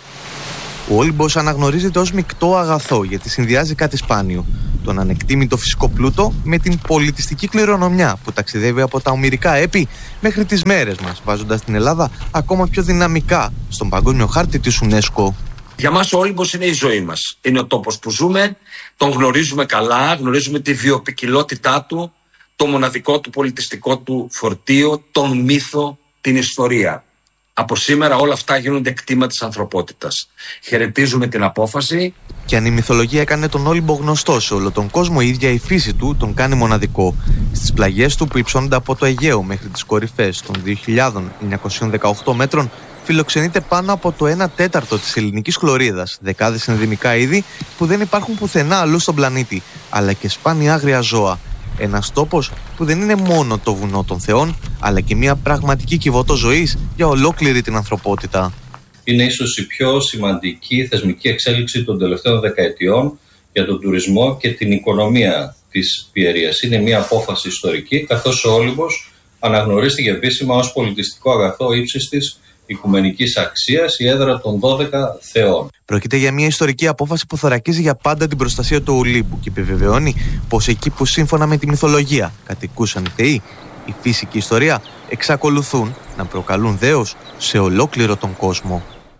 Ο Όλυμπος αναγνωρίζεται ως μεικτό αγαθό γιατί συνδυάζει κάτι σπάνιο. Τον ανεκτήμητο φυσικό πλούτο με την πολιτιστική κληρονομιά που ταξιδεύει από τα ομηρικά έπι μέχρι τις μέρες μας, βάζοντας την Ελλάδα ακόμα πιο δυναμικά στον παγκόσμιο χάρτη της UNESCO. Για μας ο Όλυμπος είναι η ζωή μας. Είναι ο τόπος που ζούμε, τον γνωρίζουμε καλά, γνωρίζουμε τη βιοποικιλότητά του, το μοναδικό του πολιτιστικό του φορτίο, τον μύθο, την ιστορία. Από σήμερα όλα αυτά γίνονται κτήμα της ανθρωπότητας. Χαιρετίζουμε την απόφαση. Και αν η μυθολογία έκανε τον Όλυμπο γνωστό σε όλο τον κόσμο, η ίδια η φύση του τον κάνει μοναδικό. Στις πλαγιές του που υψώνονται από το Αιγαίο μέχρι τις κορυφές των δύο χιλιάδες εννιακόσιων δεκαοκτώ μέτρων, φιλοξενείται πάνω από το ένα τέταρτο της ελληνικής χλωρίδας, δεκάδες ενδυμικά είδη που δεν υπάρχουν πουθενά αλλού στον πλανήτη, αλλά και σπάνια άγρια ζώα. Ένας τόπος που δεν είναι μόνο το βουνό των Θεών, αλλά και μια πραγματική κυβότο ζωής για ολόκληρη την ανθρωπότητα. Είναι ίσως η πιο σημαντική θεσμική εξέλιξη των τελευταίων δεκαετιών για τον τουρισμό και την οικονομία της Πιερίας. Είναι μια απόφαση ιστορική, καθώς ο Όλυμπος αναγνωρίστηκε επίσημα ως πολιτιστικό αγαθό ύψης της οικουμενικής αξίας, η έδρα των δώδεκα θεών. Πρόκειται για μια ιστορική απόφαση που θωρακίζει για πάντα την προστασία του Ολύμπου και επιβεβαιώνει πως εκεί που σύμφωνα με τη μυθολογία κατοικούσαν οι θεοί, η φύση και η ιστορία εξακολουθούν να προκαλούν δέος σε ολόκληρο τον κόσμο.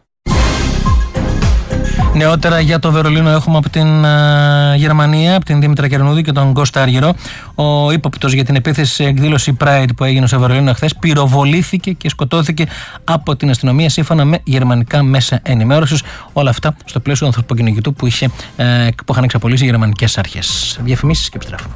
Νεότερα για το Βερολίνο έχουμε από την α, Γερμανία, από την Δήμητρα Κερνούδη και τον Κώστα Άργυρο. Ο ύποπτος για την επίθεση σε εκδήλωση Pride που έγινε στο Βερολίνο χθες πυροβολήθηκε και σκοτώθηκε από την αστυνομία σύμφωνα με γερμανικά μέσα ενημέρωσης. Όλα αυτά στο πλαίσιο του ανθρωποκυνηγητού που, είχε, ε, που είχαν εξαπολύσει οι γερμανικές αρχές. Διαφημίσεις και επιστρέφουμε.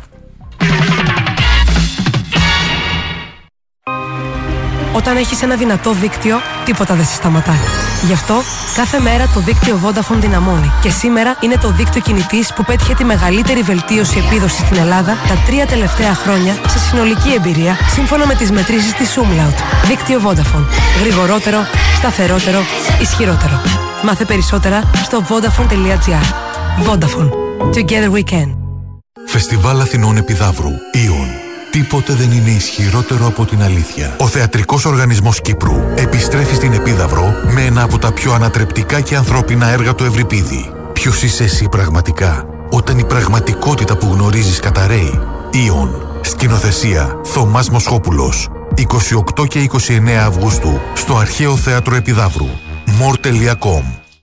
Όταν έχεις ένα δυνατό δίκτυο, τίποτα δεν σε σταματάει. Γι' αυτό, κάθε μέρα το δίκτυο Vodafone δυναμώνει. Και σήμερα είναι το δίκτυο κινητής που πέτυχε τη μεγαλύτερη βελτίωση επίδοσης στην Ελλάδα τα τρία τελευταία χρόνια σε συνολική εμπειρία, σύμφωνα με τις μετρήσεις της Umlaut. Δίκτυο Vodafone. Γρηγορότερο, σταθερότερο, ισχυρότερο. Μάθε περισσότερα στο vodafone.gr. Vodafone. Together we can. Φεστιβάλ Αθηνών Επιδαύρου. Ιον. Τίποτε δεν είναι ισχυρότερο από την αλήθεια. Ο Θεατρικός Οργανισμός Κύπρου επιστρέφει στην Επίδαυρο με ένα από τα πιο ανατρεπτικά και ανθρώπινα έργα του Ευρυπίδη. Ποιος είσαι εσύ πραγματικά, όταν η πραγματικότητα που γνωρίζεις καταραίει. Ιον. Σκηνοθεσία Θωμάς Μοσχόπουλος. είκοσι οκτώ και είκοσι εννέα Αυγούστου στο Αρχαίο Θέατρο Επιδαύρου. μορ τελεία κομ.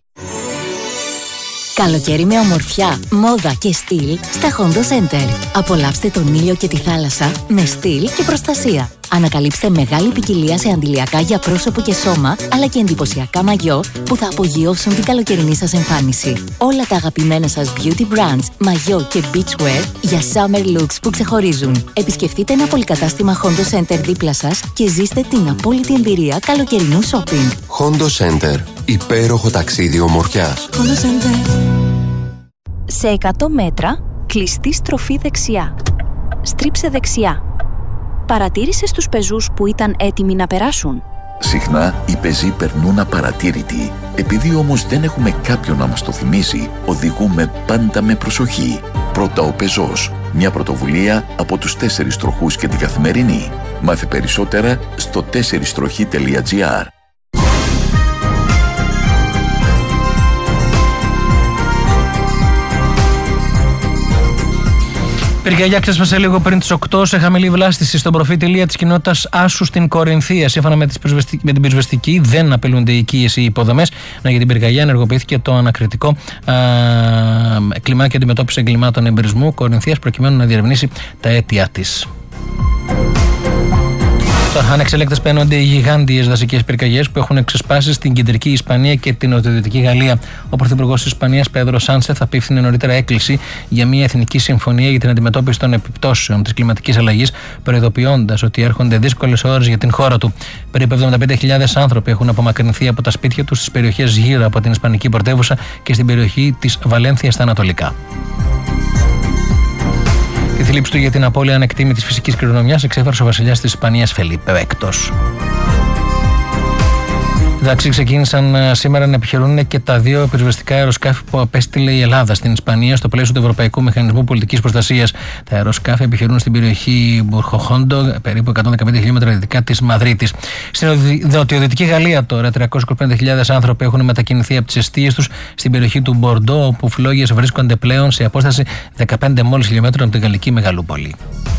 Καλοκαίρι με ομορφιά, μόδα και στυλ στα Hondo Center. Απολαύστε τον ήλιο και τη θάλασσα με στυλ και προστασία. Ανακαλύψτε μεγάλη ποικιλία σε αντιλιακά για πρόσωπο και σώμα, αλλά και εντυπωσιακά μαγιό που θα απογειώσουν την καλοκαιρινή σας εμφάνιση. Όλα τα αγαπημένα σας beauty brands, μαγιό και beachwear για summer looks που ξεχωρίζουν. Επισκεφτείτε ένα πολυκατάστημα Hondo Center δίπλα σας και ζήστε την απόλυτη εμπειρία καλοκαιρινού shopping. Hondo Center. Υπέροχο ταξίδι ομορφιάς. Hondo Center. Σε εκατό μέτρα, κλειστή στροφή δεξιά. Στρίψε δεξιά. Παρατήρησες τους πεζούς που ήταν έτοιμοι να περάσουν? Συχνά οι πεζοί περνούν απαρατήρητοι. Επειδή όμως δεν έχουμε κάποιον να μας το θυμίσει, οδηγούμε πάντα με προσοχή. Πρώτα ο πεζός. Μια πρωτοβουλία από τους τέσσερις τροχούς και την Καθημερινή. Μάθε περισσότερα στο τέσσερις τροχή τελεία τζι άρ. Πυρκαγιά ξέσπασε λίγο πριν τις οκτώ σε χαμηλή βλάστηση στον προφήτη Ηλία της κοινότητας Άσου στην Κορινθία. Σύμφωνα με, τις με την πυροσβεστική, δεν απειλούνται οι οικίες ή οι υποδομές. Να, για την πυρκαγιά ενεργοποιήθηκε το ανακριτικό α, κλιμάκι αντιμετώπιση εγκλημάτων εμπειρισμού Κορινθίας προκειμένου να διερευνήσει τα αίτια της. Ανεξελέκτες παίρνονται οι γιγάντιες δασικές πυρκαγιές που έχουν ξεσπάσει στην κεντρική Ισπανία και την νοτιοδυτική Γαλλία. Ο Πρωθυπουργός της Ισπανίας, Πέδρο Σάνσεθ, απίφθινε νωρίτερα έκκληση για μια εθνική συμφωνία για την αντιμετώπιση των επιπτώσεων της κλιματικής αλλαγής, προειδοποιώντας ότι έρχονται δύσκολες ώρες για την χώρα του. Περίπου εβδομήντα πέντε χιλιάδες άνθρωποι έχουν απομακρυνθεί από τα σπίτια τους στις περιοχές γύρω από την Ισπανική πρωτεύουσα και στην περιοχή της Βαλένθια στα ανατολικά. Τη θλίψη του για την απώλεια ανεκτήμητης φυσικής κληρονομιάς εξέφρασε ο βασιλιάς της Ισπανίας Φελίπε Έκτος. Εντάξει, ξεκίνησαν σήμερα να επιχειρούν και τα δύο πυροσβεστικά αεροσκάφη που απέστειλε η Ελλάδα στην Ισπανία στο πλαίσιο του Ευρωπαϊκού Μηχανισμού Πολιτικής Προστασίας. Τα αεροσκάφη επιχειρούν στην περιοχή Μπουρχοχόντο, περίπου εκατόν δεκαπέντε χιλιόμετρα δυτικά της Μαδρίτης. Στην νοτιοδυτική Γαλλία τώρα, τριακόσιες είκοσι πέντε χιλιάδες άνθρωποι έχουν μετακινηθεί από τις εστίες τους στην περιοχή του Μπορντό, όπου φλόγες βρίσκονται πλέον σε απόσταση δεκαπέντε μόλις χιλιόμετρων από την γαλλική μεγαλούπολη.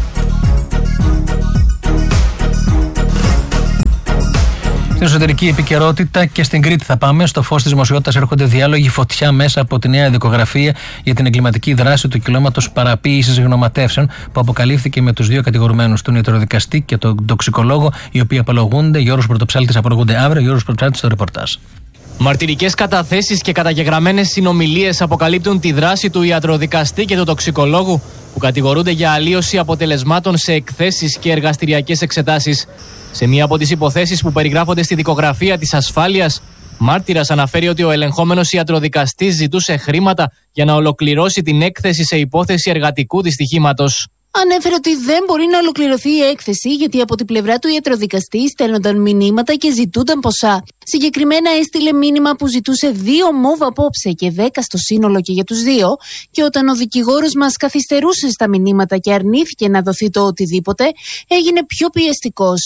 Στην εσωτερική επικαιρότητα και στην Κρήτη θα πάμε. Στο φως της δημοσιότητας έρχονται διάλογοι φωτιά μέσα από τη νέα δικογραφία για την εγκληματική δράση του κυκλώματος παραποίησης γνωματεύσεων που αποκαλύφθηκε με τους δύο κατηγορουμένους, τον ιατροδικαστή και τον τοξικολόγο, οι οποίοι απολογούνται. Γιώργος Πρωτοψάλτης απολογούνται αύριο. Γιώργος Πρωτοψάλτης στο ρεπορτάζ. Μαρτυρικές καταθέσεις και καταγεγραμμένες συνομιλίες αποκαλύπτουν τη δράση του ιατροδικαστή και του τοξικολόγου που κατηγορούνται για αλλίωση αποτελεσμάτων σε εκθέσεις και εργαστηριακές εξετάσεις. Σε μία από τις υποθέσεις που περιγράφονται στη δικογραφία της ασφάλειας, μάρτυρας αναφέρει ότι ο ελεγχόμενος ιατροδικαστής ζητούσε χρήματα για να ολοκληρώσει την έκθεση σε υπόθεση εργατικού δυστυχήματος. Ανέφερε ότι δεν μπορεί να ολοκληρωθεί η έκθεση γιατί από την πλευρά του ιατροδικαστή στέλνονταν μηνύματα και ζητούνταν ποσά. Συγκεκριμένα έστειλε μήνυμα που ζητούσε δύο μόβ απόψε και δέκα στο σύνολο και για τους δύο, και όταν ο δικηγόρος μας καθυστερούσε στα μηνύματα και αρνήθηκε να δοθεί το οτιδήποτε, έγινε πιο πιεστικός.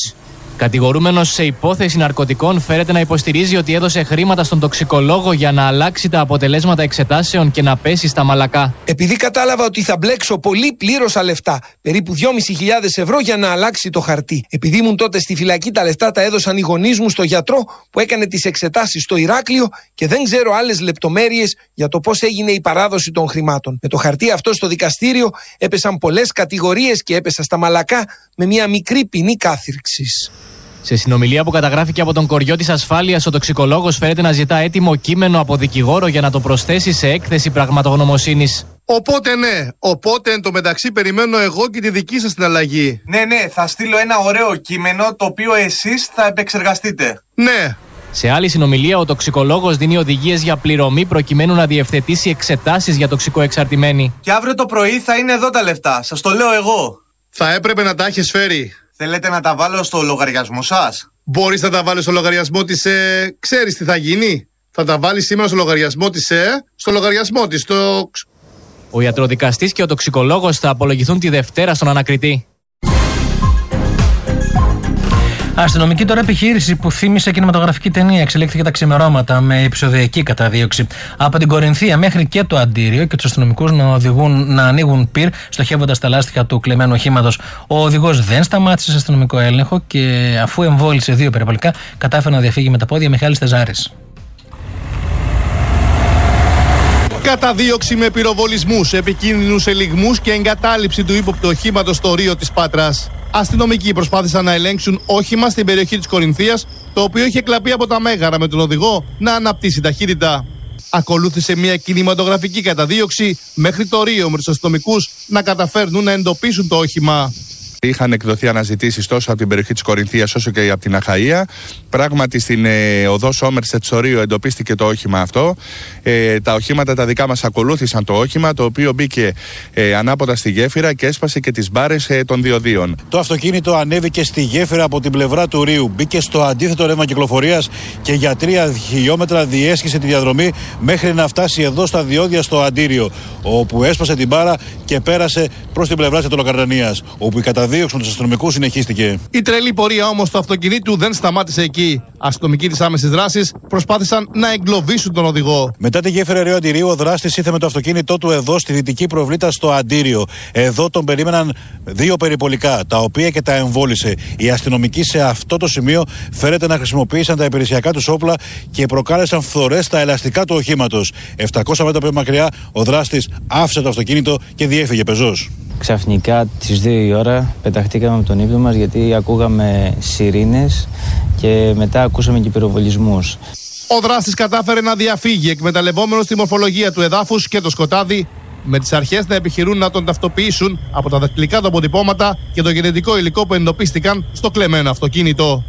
Κατηγορούμενος σε υπόθεση ναρκωτικών φέρεται να υποστηρίζει ότι έδωσε χρήματα στον τοξικολόγο για να αλλάξει τα αποτελέσματα εξετάσεων και να πέσει στα μαλακά. Επειδή κατάλαβα ότι θα μπλέξω πολύ, πλήρωσα λεφτά, περίπου δυόμισι χιλιάδες ευρώ για να αλλάξει το χαρτί. Επειδή ήμουν τότε στη φυλακή, τα λεφτά τα έδωσαν οι γονείς μου στο γιατρό που έκανε τις εξετάσεις στο Ηράκλειο και δεν ξέρω άλλες λεπτομέρειες για το πώς έγινε η παράδοση των χρημάτων. Με το χαρτί αυτό στο δικαστήριο έπεσαν πολλές κατηγορίες και έπεσα στα μαλακά με μια μικρή ποινή κάθυρξης. Σε συνομιλία που καταγράφηκε από τον κοριό της ασφάλειας, ο τοξικολόγος φέρεται να ζητά έτοιμο κείμενο από δικηγόρο για να το προσθέσει σε έκθεση πραγματογνωμοσύνης. Οπότε ναι, οπότε εν τω μεταξύ περιμένω εγώ και τη δική σας την αλλαγή. Ναι, ναι, θα στείλω ένα ωραίο κείμενο το οποίο εσείς θα επεξεργαστείτε. Ναι. Σε άλλη συνομιλία, ο τοξικολόγος δίνει οδηγίες για πληρωμή προκειμένου να διευθετήσει εξετάσεις για τοξικοεξαρτημένοι. Και αύριο το πρωί θα είναι εδώ τα λεφτά, σας το λέω εγώ. Θα έπρεπε να τα έχεις φέρει. Θέλετε να τα βάλω στο λογαριασμό σας? Μπορείς να τα βάλεις στο λογαριασμό της, ε, ξέρεις τι θα γίνει. Θα τα βάλεις σήμερα στο λογαριασμό της, ε, στο λογαριασμό της, στο... Ο ιατροδικαστής και ο τοξικολόγος θα απολογηθούν τη Δευτέρα στον ανακριτή. Αστυνομική τώρα επιχείρηση που θύμισε κινηματογραφική ταινία εξελίχθηκε τα ξημερώματα με επεισοδιακή καταδίωξη. Από την Κορινθία μέχρι και το Αντίριο και τους αστυνομικούς να οδηγούν να ανοίγουν πυρ στοχεύοντας τα λάστιχα του κλεμμένου οχήματος. Ο οδηγός δεν σταμάτησε σε αστυνομικό έλεγχο και αφού εμβόλυσε δύο περιπολικά, κατάφερε να διαφύγει με τα πόδια. Μιχάλης Τεζάρης. Καταδίωξη με πυροβολισμούς, επικίνδυνους ελιγμούς και εγκατάλειψη του ύποπτου οχήματος στο Ρίο της Πάτρας. Αστυνομικοί προσπάθησαν να ελέγξουν όχημα στην περιοχή της Κορινθίας, το οποίο είχε κλαπεί από τα μέγαρα με τον οδηγό να αναπτύσσει ταχύτητα. Ακολούθησε μια κινηματογραφική καταδίωξη μέχρι το Ρίο με τους αστυνομικούς να καταφέρνουν να εντοπίσουν το όχημα. Είχαν εκδοθεί αναζητήσεις τόσο από την περιοχή της Κορινθίας όσο και από την Αχαΐα. Πράγματι στην ε, οδό Σόμερσετ στο Ρίο εντοπίστηκε το όχημα αυτό. Ε, τα οχήματα τα δικά μας ακολούθησαν το όχημα, το οποίο μπήκε ε, ανάποδα στη γέφυρα και έσπασε και τις μπάρες ε, των διοδίων. Το αυτοκίνητο ανέβηκε στη γέφυρα από την πλευρά του Ρίου, μπήκε στο αντίθετο ρεύμα κυκλοφορίας και για τρία χιλιόμετρα διέσχισε τη διαδρομή μέχρι να φτάσει εδώ στα διόδια στο Αντίριο, όπου έσπασε την μπάρα και πέρασε προς την πλευρά της Αττολοκαρδανίας, όπου η καταδίωξη με τους αστυνομικούς συνεχίστηκε. Η τρελή πορεία όμως του αυτοκινήτου δεν σταμάτησε εκεί. Αστυνομικοί της άμεσης δράσης προσπάθησαν να εγκλωβίσουν τον οδηγό. Μετά τη γέφυρα Ρίο Αντιρίου, ο δράστης ήρθε με το αυτοκίνητό του εδώ στη δυτική προβλήτα στο Αντίριο. Εδώ τον περίμεναν δύο περιπολικά, τα οποία και τα εμβόλυσε. Οι αστυνομικοί σε αυτό το σημείο φέρεται να χρησιμοποίησαν τα υπηρεσιακά τους όπλα και προκάλεσαν φθορές στα ελαστικά του οχήματος. επτακόσια μέτρα πιο μακριά, ο δράστης άφησε το αυτοκίνητο και διέφυγε πεζός. Ξαφνικά τις δύο η ώρα πεταχτήκαμε από τον ύπνο μας γιατί ακούγαμε σιρήνες και μετά ακούσαμε και πυροβολισμούς. Ο δράστης κατάφερε να διαφύγει εκμεταλλευόμενος τη μορφολογία του εδάφους και το σκοτάδι, με τις αρχές να επιχειρούν να τον ταυτοποιήσουν από τα δακτυλικά του αποτυπώματα και το γενετικό υλικό που εντοπίστηκαν στο κλεμμένο αυτοκίνητο.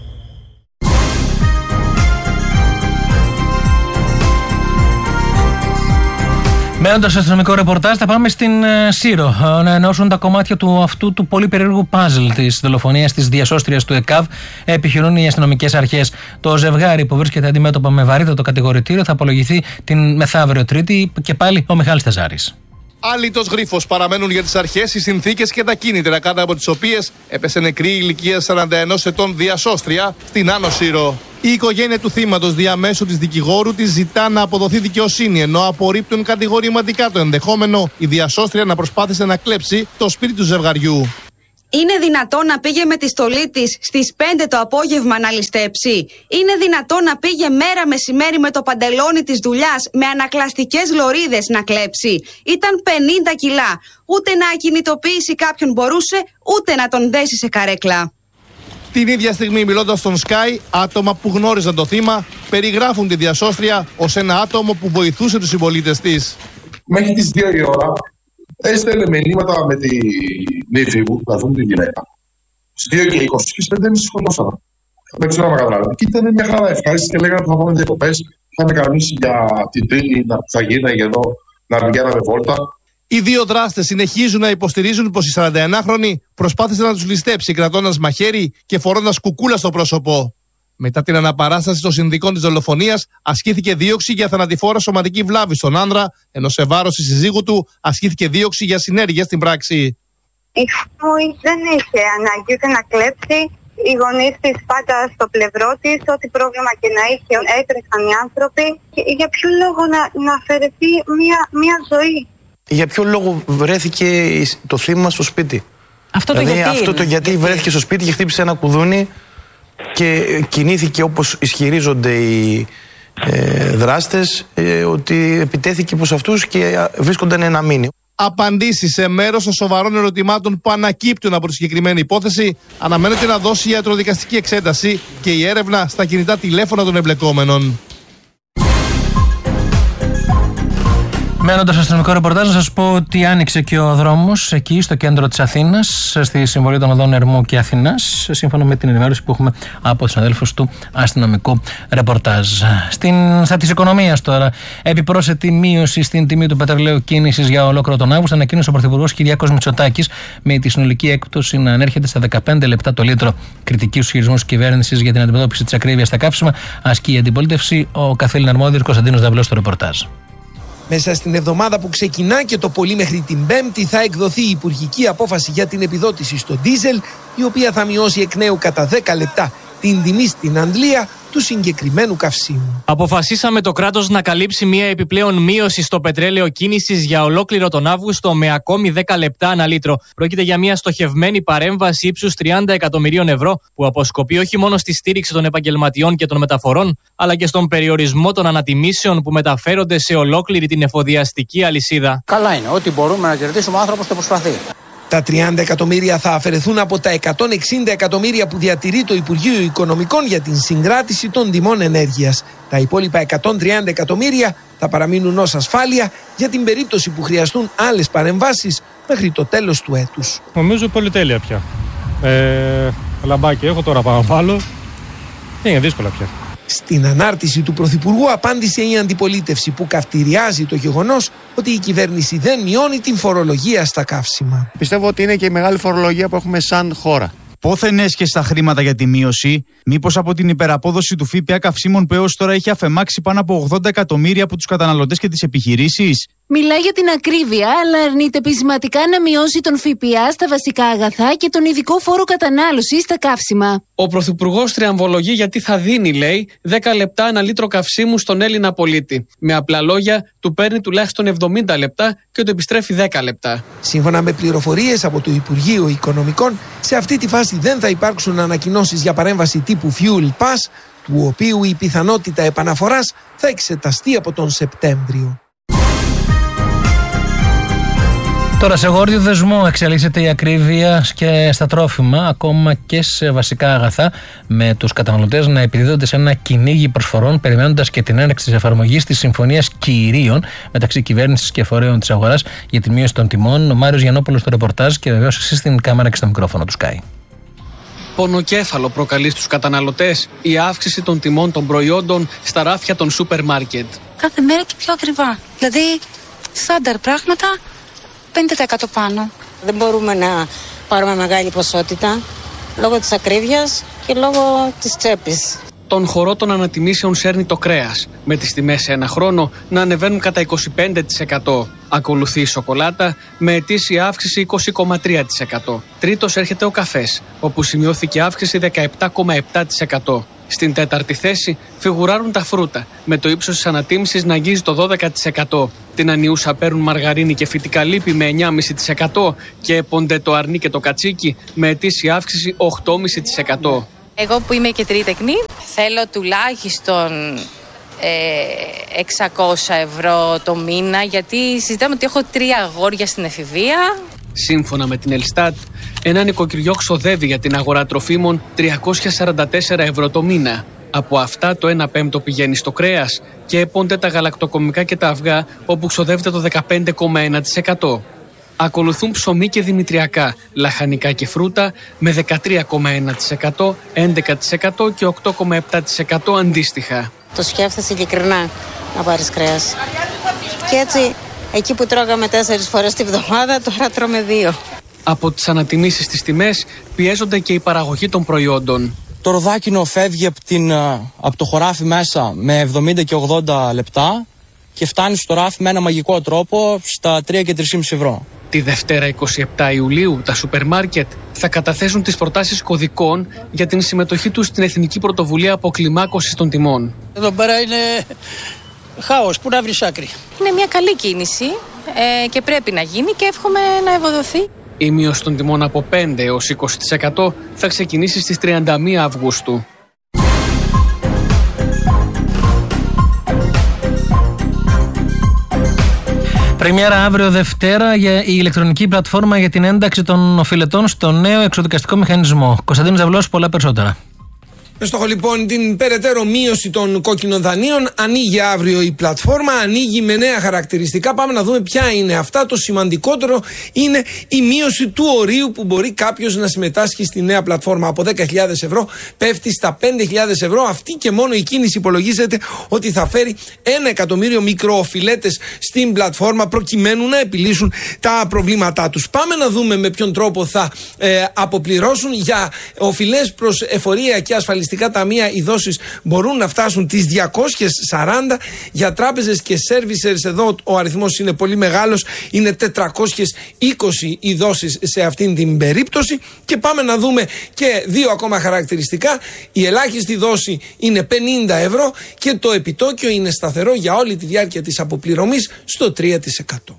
Μένοντας στο αστυνομικό ρεπορτάζ, θα πάμε στην uh, Σύρο uh, να ενώσουν τα κομμάτια του αυτού του πολύ περίεργου παζλ της δολοφονίας της διασώστριας του ΕΚΑΒ. Επιχειρούν οι αστυνομικές αρχές. Το ζευγάρι που βρίσκεται αντιμέτωπα με βαρύτατο κατηγορητήριο θα απολογηθεί την μεθαύριο Τρίτη. Και πάλι ο Μιχάλης Τεζάρης. Άλυτος γρίφος παραμένουν για τις αρχές οι συνθήκες και τα κίνητρα κάτω από τις οποίες έπεσε νεκρή ηλικία σαράντα ενός ετών διασώστρια στην Άνω Σύρο. Η οικογένεια του θύματος διαμέσου της δικηγόρου της ζητά να αποδοθεί δικαιοσύνη, ενώ απορρίπτουν κατηγορηματικά το ενδεχόμενο η διασώστρια να προσπάθησε να κλέψει το σπίτι του ζευγαριού. Είναι δυνατόν να πήγε με τη στολή της στις πέντε το απόγευμα να ληστέψει? Είναι δυνατόν να πήγε μέρα μεσημέρι με το παντελόνι της δουλειάς με ανακλαστικές λωρίδες να κλέψει? Ήταν πενήντα κιλά. Ούτε να ακινητοποιήσει κάποιον μπορούσε, ούτε να τον δέσει σε καρέκλα. Την ίδια στιγμή, μιλώντας στον Sky, άτομα που γνώριζαν το θύμα περιγράφουν τη διασώστρια ως ένα άτομο που βοηθούσε τους συμπολίτες της. Μέχρι τις δύο η ώρα έστελνε μηνύματα με τη νύφη μου, να δουν τη γυναίκα. Στις δύο και είκοσι και στις πέντε μισή σκοτώσαμε. Δεν ξέρω να καταλάβετε. Και ήταν μια χαρά ευχάριστη και λέγανε ότι θα πάμε διακοπές. Είχαμε κανονίσει για την Τρίτη που θα γίναγε εδώ να πηγαίναμε βόλτα. Οι δύο δράστες συνεχίζουν να υποστηρίζουν πως η σαρανταενάχρονη προσπάθησε να τους ληστέψει κρατώντας μαχαίρι και φορώντας κουκούλα στο πρόσωπο. Μετά την αναπαράσταση των συνδικών της δολοφονίας, ασκήθηκε δίωξη για θανατηφόρα σωματική βλάβη στον άνδρα, ενώ σε βάρος της συζύγου του ασκήθηκε δίωξη για συνέργεια στην πράξη. Η μου δεν είχε ανάγκη ούτε να κλέψει, οι γονείς της πάντα στο πλευρό της, ό,τι πρόβλημα και να είχε έτρεχαν οι άνθρωποι. Και για ποιο λόγο να, να αφαιρεθεί μια, μια ζωή? Για ποιο λόγο βρέθηκε το θύμα στο σπίτι? Αυτό το δηλαδή, γιατί αυτό το γιατί, γιατί βρέθηκε στο σπίτι και χτύπησε ένα κουδούνι και κινήθηκε όπως ισχυρίζονται οι ε, δράστες, ε, ότι επιτέθηκε προς αυτούς και βρίσκονταν ένα μήνυμα. Απαντήσεις σε μέρος των σοβαρών ερωτημάτων που ανακύπτουν από τη συγκεκριμένη υπόθεση αναμένεται να δώσει η ιατροδικαστική εξέταση και η έρευνα στα κινητά τηλέφωνα των εμπλεκόμενων. Μένοντας στο αστυνομικό ρεπορτάζ, να σας πω ότι άνοιξε και ο δρόμος εκεί στο κέντρο της Αθήνας, στη συμβολή των οδών Ερμού και Αθηνάς, σύμφωνα με την ενημέρωση που έχουμε από τους αδέλφους του αστυνομικού ρεπορτάζ. Στην, στα της οικονομίας τώρα, επιπρόσθετη μείωση στην τιμή του πετρελαίου κίνησης για ολόκληρο τον Αύγουστο, ανακοίνωσε ο Πρωθυπουργός Κυριάκος Μητσοτάκης, με τη συνολική έκπτωση να ανέρχεται στα δεκαπέντε λεπτά το λίτρο. Κριτική στους χειρισμούς κυβέρνησης για την αντιμετώπιση της ακρίβειας στα καύσιμα ασκεί η αντιπολίτευση. Ο καθήλυνα αρμόδιος Κωνσταντίνος Δαυλός στο ρεπορτάζ. Μέσα στην εβδομάδα που ξεκινά και το πολύ μέχρι την Πέμπτη θα εκδοθεί η υπουργική απόφαση για την επιδότηση στο ντίζελ, η οποία θα μειώσει εκ νέου κατά δέκα λεπτά την τιμή στην αντλία του συγκεκριμένου καυσίμου. Αποφασίσαμε το κράτος να καλύψει μια επιπλέον μείωση στο πετρέλαιο κίνησης για ολόκληρο τον Αύγουστο με ακόμη δέκα λεπτά ανά λίτρο. Πρόκειται για μια στοχευμένη παρέμβαση ύψους τριάντα εκατομμυρίων ευρώ που αποσκοπεί όχι μόνο στη στήριξη των επαγγελματιών και των μεταφορών, αλλά και στον περιορισμό των ανατιμήσεων που μεταφέρονται σε ολόκληρη την εφοδιαστική αλυσίδα. Καλά είναι. Ό,τι μπορούμε να κερδίσουμε, ο άνθρωπος το προσπαθεί. Τα τριάντα εκατομμύρια θα αφαιρεθούν από τα εκατόν εξήντα εκατομμύρια που διατηρεί το Υπουργείο Οικονομικών για την συγκράτηση των τιμών ενέργειας. Τα υπόλοιπα εκατόν τριάντα εκατομμύρια θα παραμείνουν ως ασφάλεια για την περίπτωση που χρειαστούν άλλες παρεμβάσεις μέχρι το τέλος του έτους. Νομίζω πολυτέλεια πια. Ε, λαμπάκι έχω τώρα πάνω βάλω. Είναι δύσκολα πια. Στην ανάρτηση του Πρωθυπουργού απάντησε η αντιπολίτευση που καυτηριάζει το γεγονός ότι η κυβέρνηση δεν μειώνει την φορολογία στα καύσιμα. Πιστεύω ότι είναι και η μεγάλη φορολογία που έχουμε σαν χώρα. Πόθεν έσχεσαι τα χρήματα για τη μείωση, μήπως από την υπεραπόδοση του ΦΠΑ καυσίμων που έως τώρα έχει αφεμάξει πάνω από ογδόντα εκατομμύρια από τους καταναλωτές και τις επιχειρήσεις? Μιλάει για την ακρίβεια, αλλά αρνείται πεισματικά να μειώσει τον ΦΠΑ στα βασικά αγαθά και τον ειδικό φόρο κατανάλωσης στα καύσιμα. Ο Πρωθυπουργός τριαμβολογεί γιατί θα δίνει, λέει, δέκα λεπτά ένα λίτρο καυσίμου στον Έλληνα πολίτη. Με απλά λόγια, του παίρνει τουλάχιστον εβδομήντα λεπτά και του επιστρέφει δέκα λεπτά. Σύμφωνα με πληροφορίες από το Υπουργείο Οικονομικών, σε αυτή τη φάση δεν θα υπάρξουν ανακοινώσεις για παρέμβαση τύπου Fuel Pass, του οποίου η πιθανότητα επαναφοράς θα εξεταστεί από τον Σεπτέμβριο. Τώρα σε γόρδιο δεσμό εξελίσσεται η ακρίβεια και στα τρόφιμα, ακόμα και σε βασικά αγαθά, με τους καταναλωτές να επιδίδονται σε ένα κυνήγι προσφορών, περιμένοντας και την έναρξη της εφαρμογής της Συμφωνίας Κυρίων μεταξύ κυβέρνησης και φορέων της αγοράς για τη μείωση των τιμών. Ο Μάριος Γιαννόπουλος στο ρεπορτάζ και βεβαίως εσείς στην κάμερα και στο μικρόφωνο του Sky. Πονοκέφαλο προκαλεί στους καταναλωτές η αύξηση των τιμών των προϊόντων στα ράφια των σούπερ μάρκετ. Κάθε μέρα και πιο ακριβά. Δηλαδή, στάνταρ πράγματα, πενήντα τοις εκατό πάνω. Δεν μπορούμε να πάρουμε μεγάλη ποσότητα λόγω της ακρίβειας και λόγω της τσέπης. Τον χορό των ανατιμήσεων σέρνει το κρέας, με τις τιμές σε ένα χρόνο να ανεβαίνουν κατά είκοσι πέντε τοις εκατό. Ακολουθεί η σοκολάτα με ετήσια αύξηση είκοσι κόμμα τρία τοις εκατό. Τρίτος έρχεται ο καφές, όπου σημειώθηκε αύξηση δεκαεπτά κόμμα επτά τοις εκατό. Στην τέταρτη θέση φιγουράρουν τα φρούτα, με το ύψος της ανατίμησης να αγγίζει το δώδεκα τοις εκατό. Την ανιούσα παίρνουν μαργαρίνη και φυτικά λίπη με εννιά κόμμα πέντε τοις εκατό και έπονται το αρνί και το κατσίκι με ετήσια αύξηση οκτώ κόμμα πέντε τοις εκατό. Εγώ που είμαι και τρίτεκνη, θέλω τουλάχιστον ε, εξακόσια ευρώ το μήνα, γιατί συζητάμε ότι έχω τρία αγόρια στην εφηβεία. Σύμφωνα με την Ελστάτ, ένα νοικοκυριό ξοδεύει για την αγορά τροφίμων τριακόσια σαράντα τέσσερα ευρώ το μήνα. Από αυτά το ένα πέμπτο πηγαίνει στο κρέας και έπονται τα γαλακτοκομικά και τα αυγά, όπου ξοδεύεται το δεκαπέντε κόμμα ένα τοις εκατό. Ακολουθούν ψωμί και δημητριακά, λαχανικά και φρούτα με δεκατρία κόμμα ένα τοις εκατό, έντεκα τοις εκατό και οκτώ κόμμα επτά τοις εκατό αντίστοιχα. Το σκέφτεσαι ειλικρινά να πάρεις κρέας. Και έτσι, εκεί που τρώγαμε τέσσερις φορές τη βδομάδα, τώρα τρώμε δύο. Από τις ανατιμήσεις στις τιμές πιέζονται και η παραγωγή των προϊόντων. Το ροδάκινο φεύγει από, την, από το χωράφι μέσα με εβδομήντα και ογδόντα λεπτά και φτάνει στο ράφι με ένα μαγικό τρόπο στα τρία και τρία κόμμα πέντε ευρώ. Τη Δευτέρα εικοστή εβδόμη Ιουλίου τα σούπερ μάρκετ θα καταθέσουν τις προτάσεις κωδικών για την συμμετοχή τους στην Εθνική Πρωτοβουλία Αποκλιμάκωσης των Τιμών. Εδώ πέρα είναι χάος, πού να βρεις άκρη. Είναι μια καλή κίνηση ε, και πρέπει να γίνει και εύχομαι να ευοδοθεί. Η μείωση των τιμών από πέντε έως είκοσι τοις εκατό θα ξεκινήσει στις τριάντα μία Αυγούστου. Πρεμιέρα αύριο Δευτέρα για η ηλεκτρονική πλατφόρμα για την ένταξη των οφειλετών στο νέο εξοδικαστικό μηχανισμό. Κωνσταντίνος Ζαυλός, πολλά περισσότερα. Με στόχο λοιπόν την περαιτέρω μείωση των κόκκινων δανείων, ανοίγει αύριο η πλατφόρμα, ανοίγει με νέα χαρακτηριστικά. Πάμε να δούμε ποια είναι αυτά. Το σημαντικότερο είναι η μείωση του ορίου που μπορεί κάποιος να συμμετάσχει στη νέα πλατφόρμα. Από δέκα χιλιάδες ευρώ πέφτει στα πέντε χιλιάδες ευρώ. Αυτή και μόνο η κίνηση υπολογίζεται ότι θα φέρει ένα εκατομμύριο μικροοφιλέτες στην πλατφόρμα προκειμένου να επιλύσουν τα προβλήματά τους. Πάμε να δούμε με ποιον τρόπο θα ε, αποπληρώσουν. Για οφειλές προς εφορία και ασφαλιστικά ταμεία οι δόσεις μπορούν να φτάσουν τις διακόσιες σαράντα. Για τράπεζες και servicers εδώ ο αριθμός είναι πολύ μεγάλος, είναι τετρακόσιες είκοσι οι δόσεις σε αυτήν την περίπτωση. Και πάμε να δούμε και δύο ακόμα χαρακτηριστικά. Η ελάχιστη δόση είναι πενήντα ευρώ και το επιτόκιο είναι σταθερό για όλη τη διάρκεια της αποπληρωμής στο τρία τοις εκατό.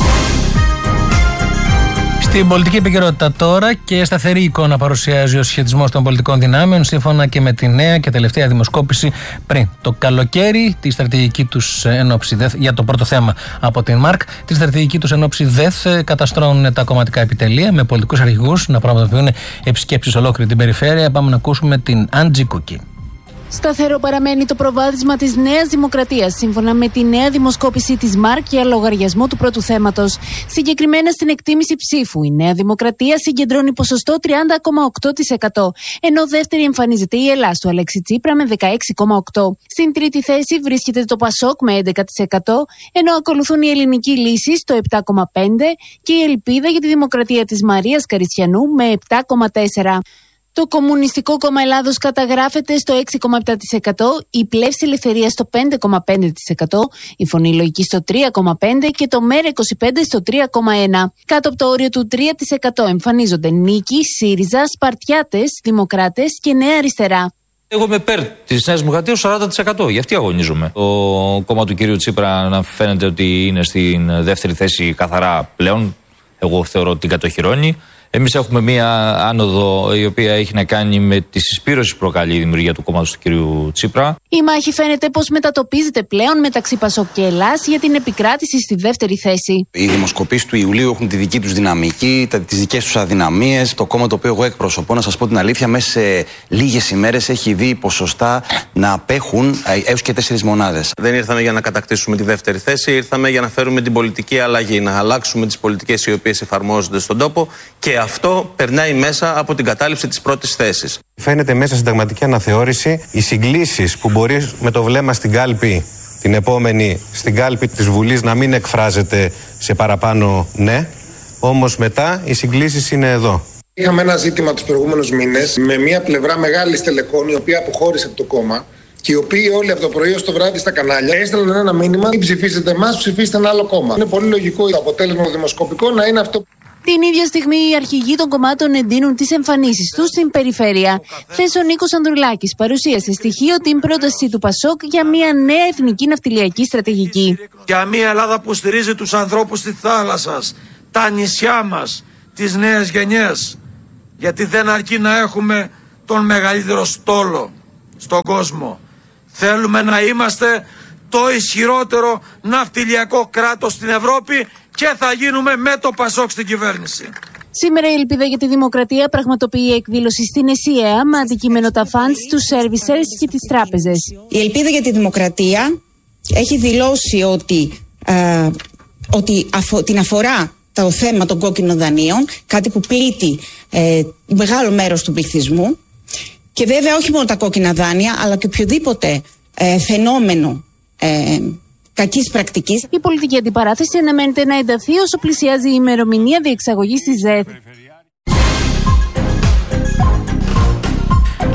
Στην πολιτική επικαιρότητα τώρα, και σταθερή εικόνα παρουσιάζει ο συσχετισμός των πολιτικών δυνάμεων σύμφωνα και με τη νέα και τελευταία δημοσκόπηση πριν το καλοκαίρι, τη στρατηγική τους ενόψη ΔΕΘ, για το πρώτο θέμα από την ΜΑΡΚ, τη στρατηγική τους ενόψη ΔΕΘ καταστρώνουν τα κομματικά επιτελεία με πολιτικούς αρχηγούς να πραγματοποιούν επισκέψεις ολόκληρη την περιφέρεια. Πάμε να ακούσουμε την Άντζη Κούκη. Σταθερό παραμένει το προβάδισμα της Νέας Δημοκρατίας, σύμφωνα με τη νέα δημοσκόπηση της ΜΑΡΚ για λογαριασμό του πρώτου θέματος. Συγκεκριμένα στην εκτίμηση ψήφου, η Νέα Δημοκρατία συγκεντρώνει ποσοστό τριάντα κόμμα οκτώ τοις εκατό, ενώ δεύτερη εμφανίζεται η Ελλάς του Αλέξη Τσίπρα με δεκαέξι κόμμα οκτό τοις εκατό. Στην τρίτη θέση βρίσκεται το Πασόκ με έντεκα τοις εκατό, ενώ ακολουθούν η Ελληνική Λύση στο επτά κόμμα πέντε τοις εκατό και η Ελπίδα για τη Δημοκρατία της Μαρίας Καριστιανού με επτά κόμμα τέσσερα τοις εκατό. Το Κομμουνιστικό Κόμμα Ελλάδος καταγράφεται στο έξι κόμμα επτά τοις εκατό, η Πλεύση Ελευθερίας στο πέντε κόμμα πέντε τοις εκατό, η Φωνή Λογική στο τρία κόμμα πέντε τοις εκατό και το ΜΕΡΑ είκοσι πέντε στο τρία κόμμα ένα τοις εκατό. Κάτω από το όριο του τρία τοις εκατό εμφανίζονται Νίκη, ΣΥΡΙΖΑ, Σπαρτιάτες, Δημοκράτες και Νέα Αριστερά. Εγώ είμαι υπέρ τη Νέα Δημοκρατία σαράντα τοις εκατό. Γι' αυτή αγωνίζομαι. Το κόμμα του κυρίου Τσίπρα να φαίνεται ότι είναι στην δεύτερη θέση καθαρά πλέον. Εγώ θεωρώ ότι την κατοχυρώνει. Εμείς έχουμε μία άνοδο η οποία έχει να κάνει με τη συσπήρωση που προκαλεί η δημιουργία του κόμματος του κ. Τσίπρα. Η μάχη φαίνεται πως μετατοπίζεται πλέον μεταξύ Πασόκ και Ελλάς για την επικράτηση στη δεύτερη θέση. Οι δημοσκοπήσεις του Ιουλίου έχουν τη δική τους δυναμική, τις δικές τους αδυναμίες. Το κόμμα το οποίο εγώ εκπροσωπώ, να σας πω την αλήθεια, μέσα σε λίγες ημέρες έχει δει ποσοστά να απέχουν έως και τέσσερις μονάδες. Δεν ήρθαμε για να κατακτήσουμε τη δεύτερη θέση, ήρθαμε για να φέρουμε την πολιτική αλλαγή, να αλλάξουμε τις πολιτικές οι οποίες εφαρμόζονται στον τόπο και αυτό περνάει μέσα από την κατάληψη της πρώτης θέσης. Φαίνεται μέσα στην συνταγματική αναθεώρηση οι συγκλήσεις που μπορεί με το βλέμμα στην κάλπη, την επόμενη στην κάλπη της Βουλής, να μην εκφράζεται σε παραπάνω ναι, όμως μετά οι συγκλήσεις είναι εδώ. Είχαμε ένα ζήτημα τους προηγούμενους μήνες με μια πλευρά μεγάλη στελεχών η οποία αποχώρησε από το κόμμα και οι οποίοι όλοι από το πρωί ως το βράδυ στα κανάλια έστελναν ένα μήνυμα: μην ψηφίσετε εμάς, ψηφίστε ένα άλλο κόμμα. Είναι πολύ λογικό το αποτέλεσμα το δημοσκοπικό να είναι αυτό. Την ίδια στιγμή οι αρχηγοί των κομμάτων εντείνουν τις εμφανίσεις τους στην περιφέρεια. Χθες ο Νίκος Ανδρουλάκης παρουσίασε στοιχείο την πρόταση του Πασόκ για μια νέα εθνική ναυτιλιακή στρατηγική. Για μια Ελλάδα που στηρίζει τους ανθρώπους της θάλασσας, τα νησιά μας, τις νέες γενιές. Γιατί δεν αρκεί να έχουμε τον μεγαλύτερο στόλο στον κόσμο. Θέλουμε να είμαστε το ισχυρότερο ναυτιλιακό κράτος στην Ευρώπη και θα γίνουμε με το Πασόκ στην κυβέρνηση. Σήμερα η Ελπίδα για τη Δημοκρατία πραγματοποιεί εκδήλωση στην ΕΣΥΑ με αντικείμενο τα φαντς, τους servicers και τις τράπεζες. Η Ελπίδα για τη Δημοκρατία έχει δηλώσει ότι, ε, ότι αφο, την αφορά το θέμα των κόκκινων δανείων, κάτι που πλήττει ε, μεγάλο μέρος του πληθυσμού, και βέβαια όχι μόνο τα κόκκινα δάνεια αλλά και οποιοδήποτε ε, φαινόμενο ε, κακής πρακτικής. Η πολιτική αντιπαράθεση αναμένεται να ενταθεί όσο πλησιάζει η ημερομηνία διεξαγωγής της ΔΕΘ.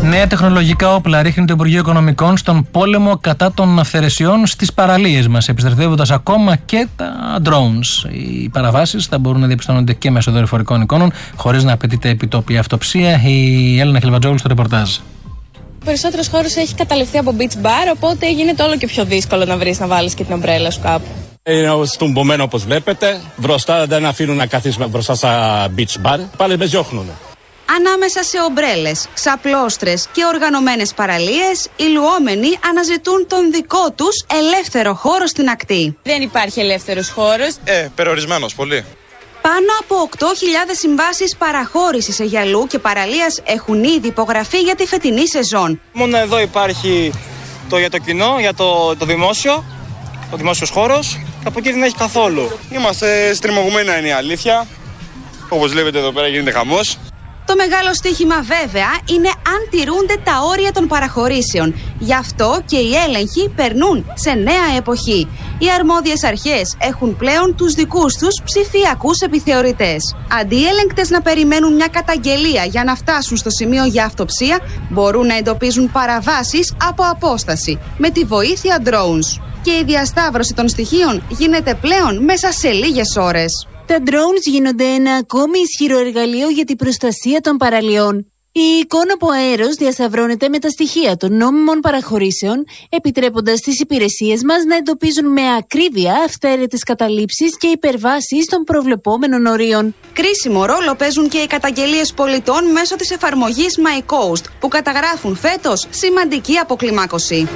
Νέα τεχνολογικά όπλα ρίχνει το Υπουργείο Οικονομικών στον πόλεμο κατά των αυθαιρεσιών στις παραλίες μας, επιστρεφεύοντας ακόμα και τα drones. Οι παραβάσεις θα μπορούν να διαπιστώνονται και μέσω δορυφορικών εικόνων, χωρίς να απαιτείται επιτόπια αυτοψία. Η Έλληνα Χιλβατζόγλου στο ρεπορτάζ. Ο περισσότερος χώρος έχει καταληφθεί από beach bar, οπότε γίνεται όλο και πιο δύσκολο να βρεις να βάλεις και την ομπρέλα σου κάπου. Είναι στουμπωμένο όπως βλέπετε. Μπροστά δεν αφήνουν να καθίσουμε μπροστά στα beach bar. Πάλι με διώχνουν. Ανάμεσα σε ομπρέλες, ξαπλώστρες και οργανωμένες παραλίες, οι λουόμενοι αναζητούν τον δικό τους ελεύθερο χώρο στην ακτή. Δεν υπάρχει ελεύθερος χώρος. Ε, περιορισμένος πολύ. Πάνω από οκτώ χιλιάδες συμβάσεις παραχώρησης αγιαλού και παραλίας έχουν ήδη υπογραφεί για τη φετινή σεζόν. Μόνο εδώ υπάρχει το για το κοινό, για το, το δημόσιο, ο δημόσιος χώρος, και από εκεί δεν έχει καθόλου. Είμαστε στριμωγμένα, είναι η αλήθεια. Όπως βλέπετε εδώ πέρα γίνεται χαμός. Το μεγάλο στοίχημα βέβαια είναι αν τηρούνται τα όρια των παραχωρήσεων. Γι' αυτό και οι έλεγχοι περνούν σε νέα εποχή. Οι αρμόδιες αρχές έχουν πλέον τους δικούς τους ψηφιακούς επιθεωρητές. Αντί οι έλεγκτες να περιμένουν μια καταγγελία για να φτάσουν στο σημείο για αυτοψία, μπορούν να εντοπίζουν παραβάσεις από απόσταση με τη βοήθεια drones. Και η διασταύρωση των στοιχείων γίνεται πλέον μέσα σε λίγες ώρες. Τα drones γίνονται ένα ακόμη ισχυρό εργαλείο για την προστασία των παραλιών. Η εικόνα από αέρος διασταυρώνεται με τα στοιχεία των νόμιμων παραχωρήσεων, επιτρέποντας στις υπηρεσίες μας να εντοπίζουν με ακρίβεια αυθαίρετες καταλήψεις και υπερβάσεις των προβλεπόμενων ορίων. Κρίσιμο ρόλο παίζουν και οι καταγγελίες πολιτών μέσω της εφαρμογής MyCoast, που καταγράφουν φέτος σημαντική αποκλιμάκωση.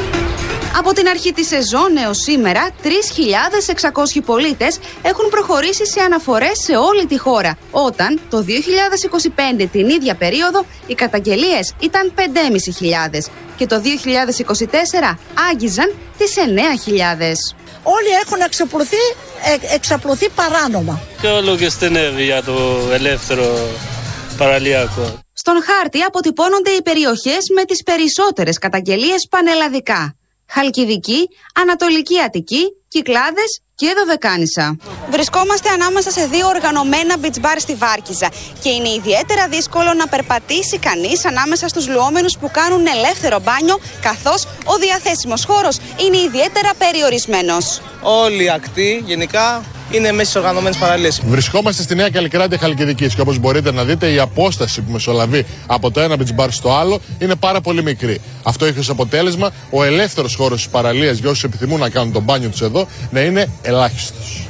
Από την αρχή της σεζόν έως σήμερα, τρεις χιλιάδες εξακόσιοι πολίτες έχουν προχωρήσει σε αναφορές σε όλη τη χώρα, όταν το δύο χιλιάδες είκοσι πέντε την ίδια περίοδο οι καταγγελίες ήταν πέντε χιλιάδες πεντακόσιες και το δύο χιλιάδες είκοσι τέσσερα άγγιζαν τις εννέα χιλιάδες. Όλοι έχουν εξαπλωθεί, ε, εξαπλωθεί παράνομα. Και όλο και στενεύει για το ελεύθερο παραλιακό. Στον χάρτη αποτυπώνονται οι περιοχές με τις περισσότερες καταγγελίες πανελλαδικά. Χαλκιδική, Ανατολική Αττική, Κυκλάδες και Δωδεκάνησα. Βρισκόμαστε ανάμεσα σε δύο οργανωμένα beach bar στη Βάρκιζα και είναι ιδιαίτερα δύσκολο να περπατήσει κανείς ανάμεσα στους λουόμενους που κάνουν ελεύθερο μπάνιο, καθώς ο διαθέσιμος χώρος είναι ιδιαίτερα περιορισμένος. Όλη η ακτή γενικά είναι μέσα στις οργανωμένες παραλίες. Βρισκόμαστε στη Νέα Καλλικράτεια Χαλκιδικής και όπως μπορείτε να δείτε, η απόσταση που μεσολαβεί από το ένα beach bar στο άλλο είναι πάρα πολύ μικρή. Αυτό έχει ως αποτέλεσμα ο ελεύθερος χώρος της παραλίας για όσους επιθυμούν να κάνουν τον μπάνιο τους εδώ να είναι ελάχιστος.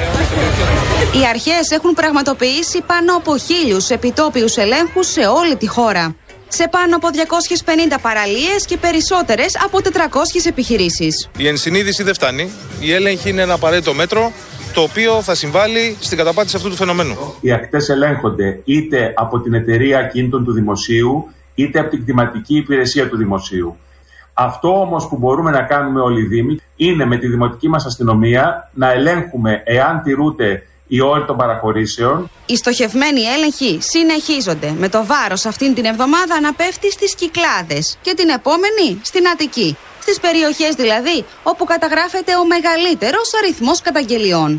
Οι αρχές έχουν πραγματοποιήσει πάνω από χίλιους επιτόπιους ελέγχους σε όλη τη χώρα. Σε πάνω από διακόσιες πενήντα παραλίες και περισσότερες από τετρακόσιες επιχειρήσεις. Η ενσυνείδηση δεν φτάνει. Η έλεγχη είναι ένα απαραίτητο μέτρο, το οποίο θα συμβάλλει στην καταπάτηση αυτού του φαινομένου. Οι ακτές ελέγχονται είτε από την εταιρεία ακινήτων του δημοσίου, είτε από την κτηματική υπηρεσία του δημοσίου. Αυτό όμως που μπορούμε να κάνουμε όλοι οι Δήμοι είναι με τη δημοτική μας αστυνομία να ελέγχουμε εάν τηρούνται οι όροι των παραχωρήσεων. Οι στοχευμένοι έλεγχοι συνεχίζονται, με το βάρος αυτήν την εβδομάδα να πέφτει στις Κυκλάδες και την επόμενη στην Αττική. Στις περιοχές δηλαδή όπου καταγράφεται ο μεγαλύτερος αριθμός καταγγελιών.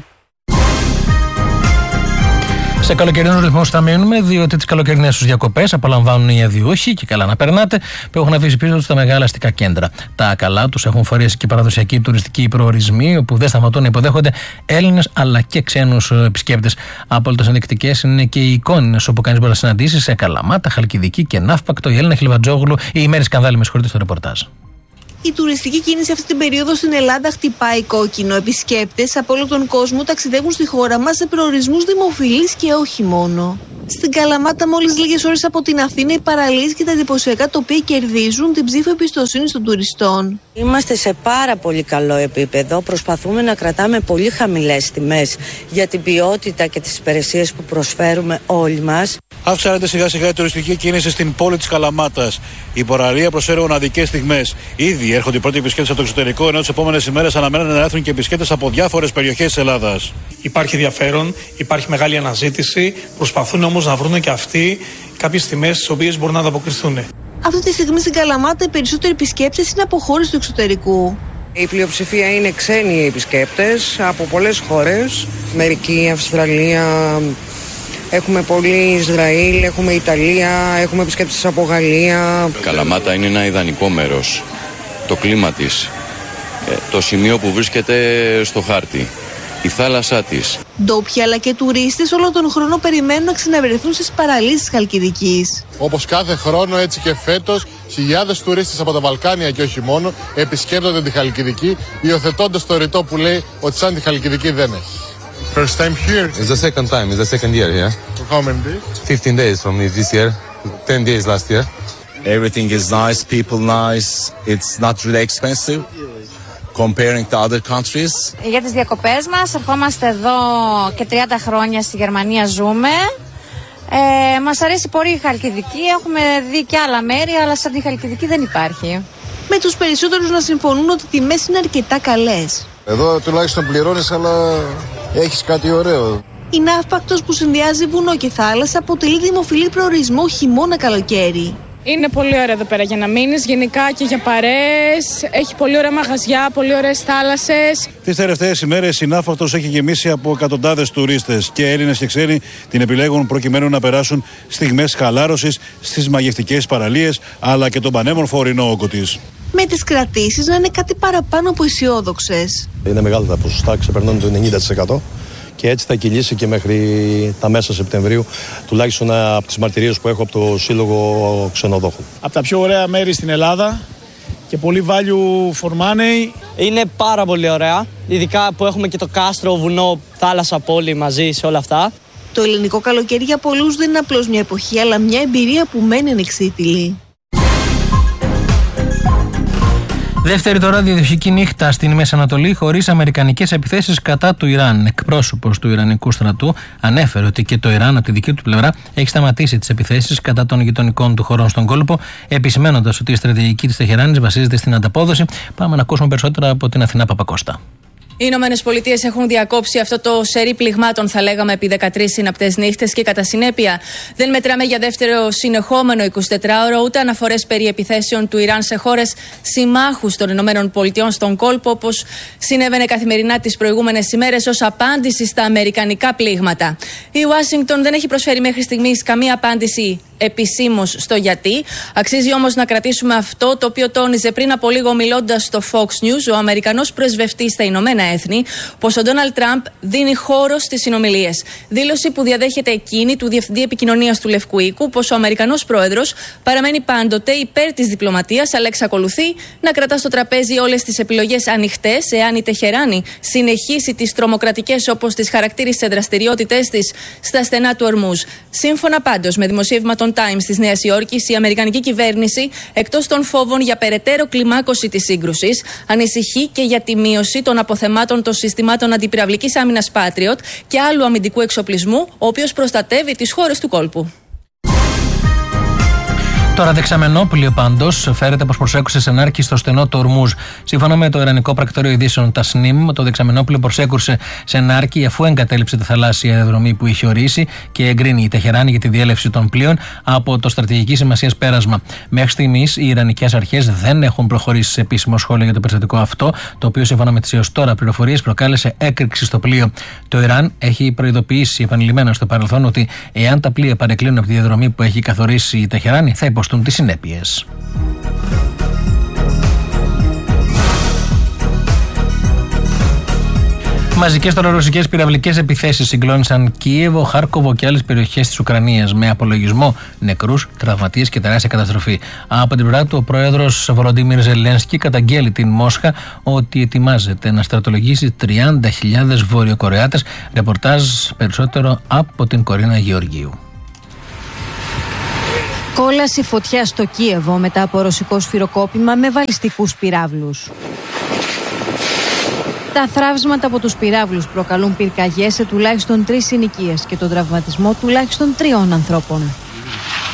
Σε καλοκαιρινούς ρυθμούς θα μείνουμε, διότι τις καλοκαιρινές τους διακοπές απολαμβάνουν οι αδειούχοι και καλά να περνάτε, που έχουν αφήσει πίσω τους τα μεγάλα αστικά κέντρα. Τα καλά τους έχουν φορέσει και παραδοσιακοί τουριστικοί προορισμοί, όπου δεν σταματούν να υποδέχονται Έλληνες αλλά και ξένους επισκέπτες. Απόλυτος ενδεικτικές είναι και οι εικόνες όπου κανείς μπορεί να συναντήσει σε Καλαμάτα, Χαλκιδική και Ναύπακτο. Η Έλληνα Χιλβατζόγλου, η ημέρη σκανδάλη, με συγχωρείτε, στο ρεπορτάζ. Η τουριστική κίνηση αυτή την περίοδο στην Ελλάδα χτυπάει κόκκινο. Επισκέπτες από όλο τον κόσμο ταξιδεύουν στη χώρα μας σε προορισμούς δημοφιλείς και όχι μόνο. Στην Καλαμάτα, μόλις λίγες ώρες από την Αθήνα, οι παραλίες και τα εντυπωσιακά τοπία κερδίζουν την ψήφο εμπιστοσύνη των τουριστών. Είμαστε σε πάρα πολύ καλό επίπεδο. Προσπαθούμε να κρατάμε πολύ χαμηλές τιμές για την ποιότητα και τις υπηρεσίες που προσφέρουμε όλοι μας. Αύξανεται σιγά σιγά η τουριστική κίνηση στην πόλη της Καλαμάτας. Η παραλία προσφέρει μοναδικές στιγμές. Ήδη έρχονται οι πρώτοι επισκέπτες από το εξωτερικό, ενώ τις επόμενες ημέρες αναμένεται να έρθουν και επισκέπτες από διάφορες περιοχές της Ελλάδας. Υπάρχει ενδιαφέρον, υπάρχει μεγάλη αναζήτηση. Προσπαθούν όμως να βρουν και αυτοί κάποιες τιμές στις οποίες μπορούν να ανταποκριθούν. Αυτή τη στιγμή στην Καλαμάτα οι περισσότεροι επισκέπτες είναι από χώρες του εξωτερικού. Η πλειοψηφία είναι ξένοι επισκέπτες από πολλές χώρες. Αμερική, Αυστραλία, Έχουμε πολύ Ισραήλ, έχουμε Ιταλία, έχουμε επισκέπτες από Γαλλία. Καλαμάτα είναι ένα ιδανικό μέρος. Το κλίμα της, το σημείο που βρίσκεται στο χάρτη, η θάλασσά της. Ντόπιοι αλλά και τουρίστες όλο τον χρόνο περιμένουν να ξαναβρεθούν στις παραλίες της Χαλκιδικής. Όπως κάθε χρόνο, έτσι και φέτος, χιλιάδες τουρίστες από τα Βαλκάνια και όχι μόνο επισκέπτονται τη Χαλκιδική, υιοθετώντας το ρητό που λέει ότι σαν τη Χαλκιδική δεν έχει. First time here? It's the second time. It's the second year here. For how many days? fifteen days from this year. ten days last year. Everything is nice, people nice. It's not really expensive comparing to other countries. Για τις διακοπές μας ερχόμαστε εδώ και τριάντα χρόνια στη Γερμανία ζούμε. Ε, μας αρέσει πολύ η Χαλκιδική, έχουμε δει και άλλα μέρη, αλλά σαν τη Χαλκιδική δεν υπάρχει. Με τους περισσότερους να συμφωνούν ότι οι τιμές είναι αρκετά καλές. Εδώ τουλάχιστον πληρώνεις, αλλά έχεις κάτι ωραίο. Η Ναύπακτος που συνδυάζει βουνό και θάλασσα αποτελεί δημοφιλή προορισμό χειμώνα-καλοκαίρι. Είναι πολύ ωραία εδώ πέρα για να μείνεις, γενικά και για παρέες. Έχει πολύ ωραία μαγαζιά, πολύ ωραίες θάλασσες. Τις τελευταίες ημέρες η Ναύπακτος έχει γεμίσει από εκατοντάδες τουρίστες και Έλληνες και ξένοι την επιλέγουν προκειμένου να περάσουν στιγμές χαλάρωσης στις μαγευτικές παραλίες αλλά και τον πανέμορφο ορεινό όγκο της. Με τις κρατήσεις να είναι κάτι παραπάνω από αισιόδοξες. Είναι μεγάλα τα ποσοστά, ξεπερνούν το ενενήντα τοις εκατό. Και έτσι θα κυλήσει και μέχρι τα μέσα Σεπτεμβρίου, τουλάχιστον από τις μαρτυρίες που έχω από το Σύλλογο Ξενοδόχων. Από τα πιο ωραία μέρη στην Ελλάδα και πολύ value for money. Είναι πάρα πολύ ωραία, ειδικά που έχουμε και το κάστρο, βουνό, θάλασσα, πόλη μαζί σε όλα αυτά. Το ελληνικό καλοκαίρι για πολλούς δεν είναι απλώς μια εποχή, αλλά μια εμπειρία που μένει ανεξίτηλη. Δεύτερη τώρα διαδοχική νύχτα στην Μέση Ανατολή χωρίς αμερικανικές επιθέσεις κατά του Ιράν. Εκπρόσωπος του Ιρανικού στρατού ανέφερε ότι και το Ιράν από τη δική του πλευρά έχει σταματήσει τις επιθέσεις κατά των γειτονικών του χωρών στον κόλπο, επισημαίνοντας ότι η στρατηγική της Τεχεράνης βασίζεται στην ανταπόδοση. Πάμε να ακούσουμε περισσότερα από την Αθηνά Παπακώστα. Οι Ηνωμένες Πολιτείες έχουν διακόψει αυτό το σερί πληγμάτων, θα λέγαμε, επί δεκατρείς συναπτές νύχτες και κατά συνέπεια δεν μετράμε για δεύτερο συνεχόμενο εικοσιτετράωρο ούτε αναφορές περί επιθέσεων του Ιράν σε χώρες συμμάχους των Ηνωμένων Πολιτειών στον κόλπο, όπως συνέβαινε καθημερινά τις προηγούμενες ημέρες ως απάντηση στα αμερικανικά πλήγματα. Η Ουάσιγκτον δεν έχει προσφέρει μέχρι στιγμής καμία απάντηση επισήμως στο γιατί. Αξίζει όμως να κρατήσουμε αυτό το οποίο τόνιζε πριν από λίγο μιλώντας στο Fox News ο Αμερικανός πρεσβευτής στα Ηνωμένα Έθνη, πως ο Ντόναλντ Τραμπ δίνει χώρο στις συνομιλίες. Δήλωση που διαδέχεται εκείνη του Διευθυντή Επικοινωνίας του Λευκού Οίκου, πως ο Αμερικανός πρόεδρος παραμένει πάντοτε υπέρ της διπλωματίας, αλλά εξακολουθεί να κρατά στο τραπέζι όλες τις επιλογές ανοιχτές, εάν η Τεχεράνη συνεχίσει τις τρομοκρατικές, όπως τις χαρακτήρισε, δραστηριότητές της στα στενά του Ορμούζ. Σύμφωνα πάντως με δημοσίευμα των Times της Νέας Υόρκης, η Αμερικανική κυβέρνηση, εκτός των φόβων για περαιτέρω κλιμάκωση της σύγκρουσης, ανησυχεί και για τη μείωση των αποθεμάτων των συστημάτων αντιπυραυλικής άμυνας Patriot και άλλου αμυντικού εξοπλισμού, ο οποίος προστατεύει τις χώρες του κόλπου. Τώρα, δεξαμενόπλιο πάντως φέρεται πως προσέκρουσε σε ενάρκη στο στενό του Ορμούζ. Σύμφωνα με το Ιρανικό Πρακτορείο Ειδήσεων Τασνίμ, το δεξαμενόπλιο προσέκρουσε σε ενάρκη αφού εγκατέλειψε τη θαλάσσια διαδρομή που είχε ορίσει και εγκρίνει η Τεχεράνη για τη διέλευση των πλοίων από το στρατηγική σημασία πέρασμα. Μέχρι στιγμής οι Ιρανικές αρχές δεν έχουν προχωρήσει σε επίσημο σχόλιο για το περιστατικό αυτό, το οποίο σύμφωνα με τις έως τώρα πληροφορίες προκάλεσε έκρηξη στο πλοίο. Το Ιράν έχει προειδοποιήσει επανειλημμένα στο παρελθόν ότι εάν τα πλοία παρεκκλίνουν από τη διαδρομή που έχει καθορίσει η Τεχεράνη, θα υποστούν τις συνέπειες. Μαζικές τώρα ρωσικές πυραυλικές επιθέσεις συγκλώνησαν Κίεβο, Χάρκοβο και άλλες περιοχές της Ουκρανίας με απολογισμό νεκρούς, τραυματίες και τεράστια καταστροφή. Από την πλευρά του, ο πρόεδρος Βολοντίμιρ Ζελένσκι καταγγέλει την Μόσχα ότι ετοιμάζεται να στρατολογήσει τριάντα χιλιάδες Βόρειο-Κορεάτες. Ρεπορτάζ περισσότερο από την Κορίνα Γεωργίου. Κόλαση φωτιά στο Κίεβο μετά από ρωσικό σφυροκόπημα με βαλιστικούς πυράβλους. Τα θραύσματα από τους πυράβλους προκαλούν πυρκαγιές σε τουλάχιστον τρεις συνοικίες και τον τραυματισμό τουλάχιστον τριών ανθρώπων.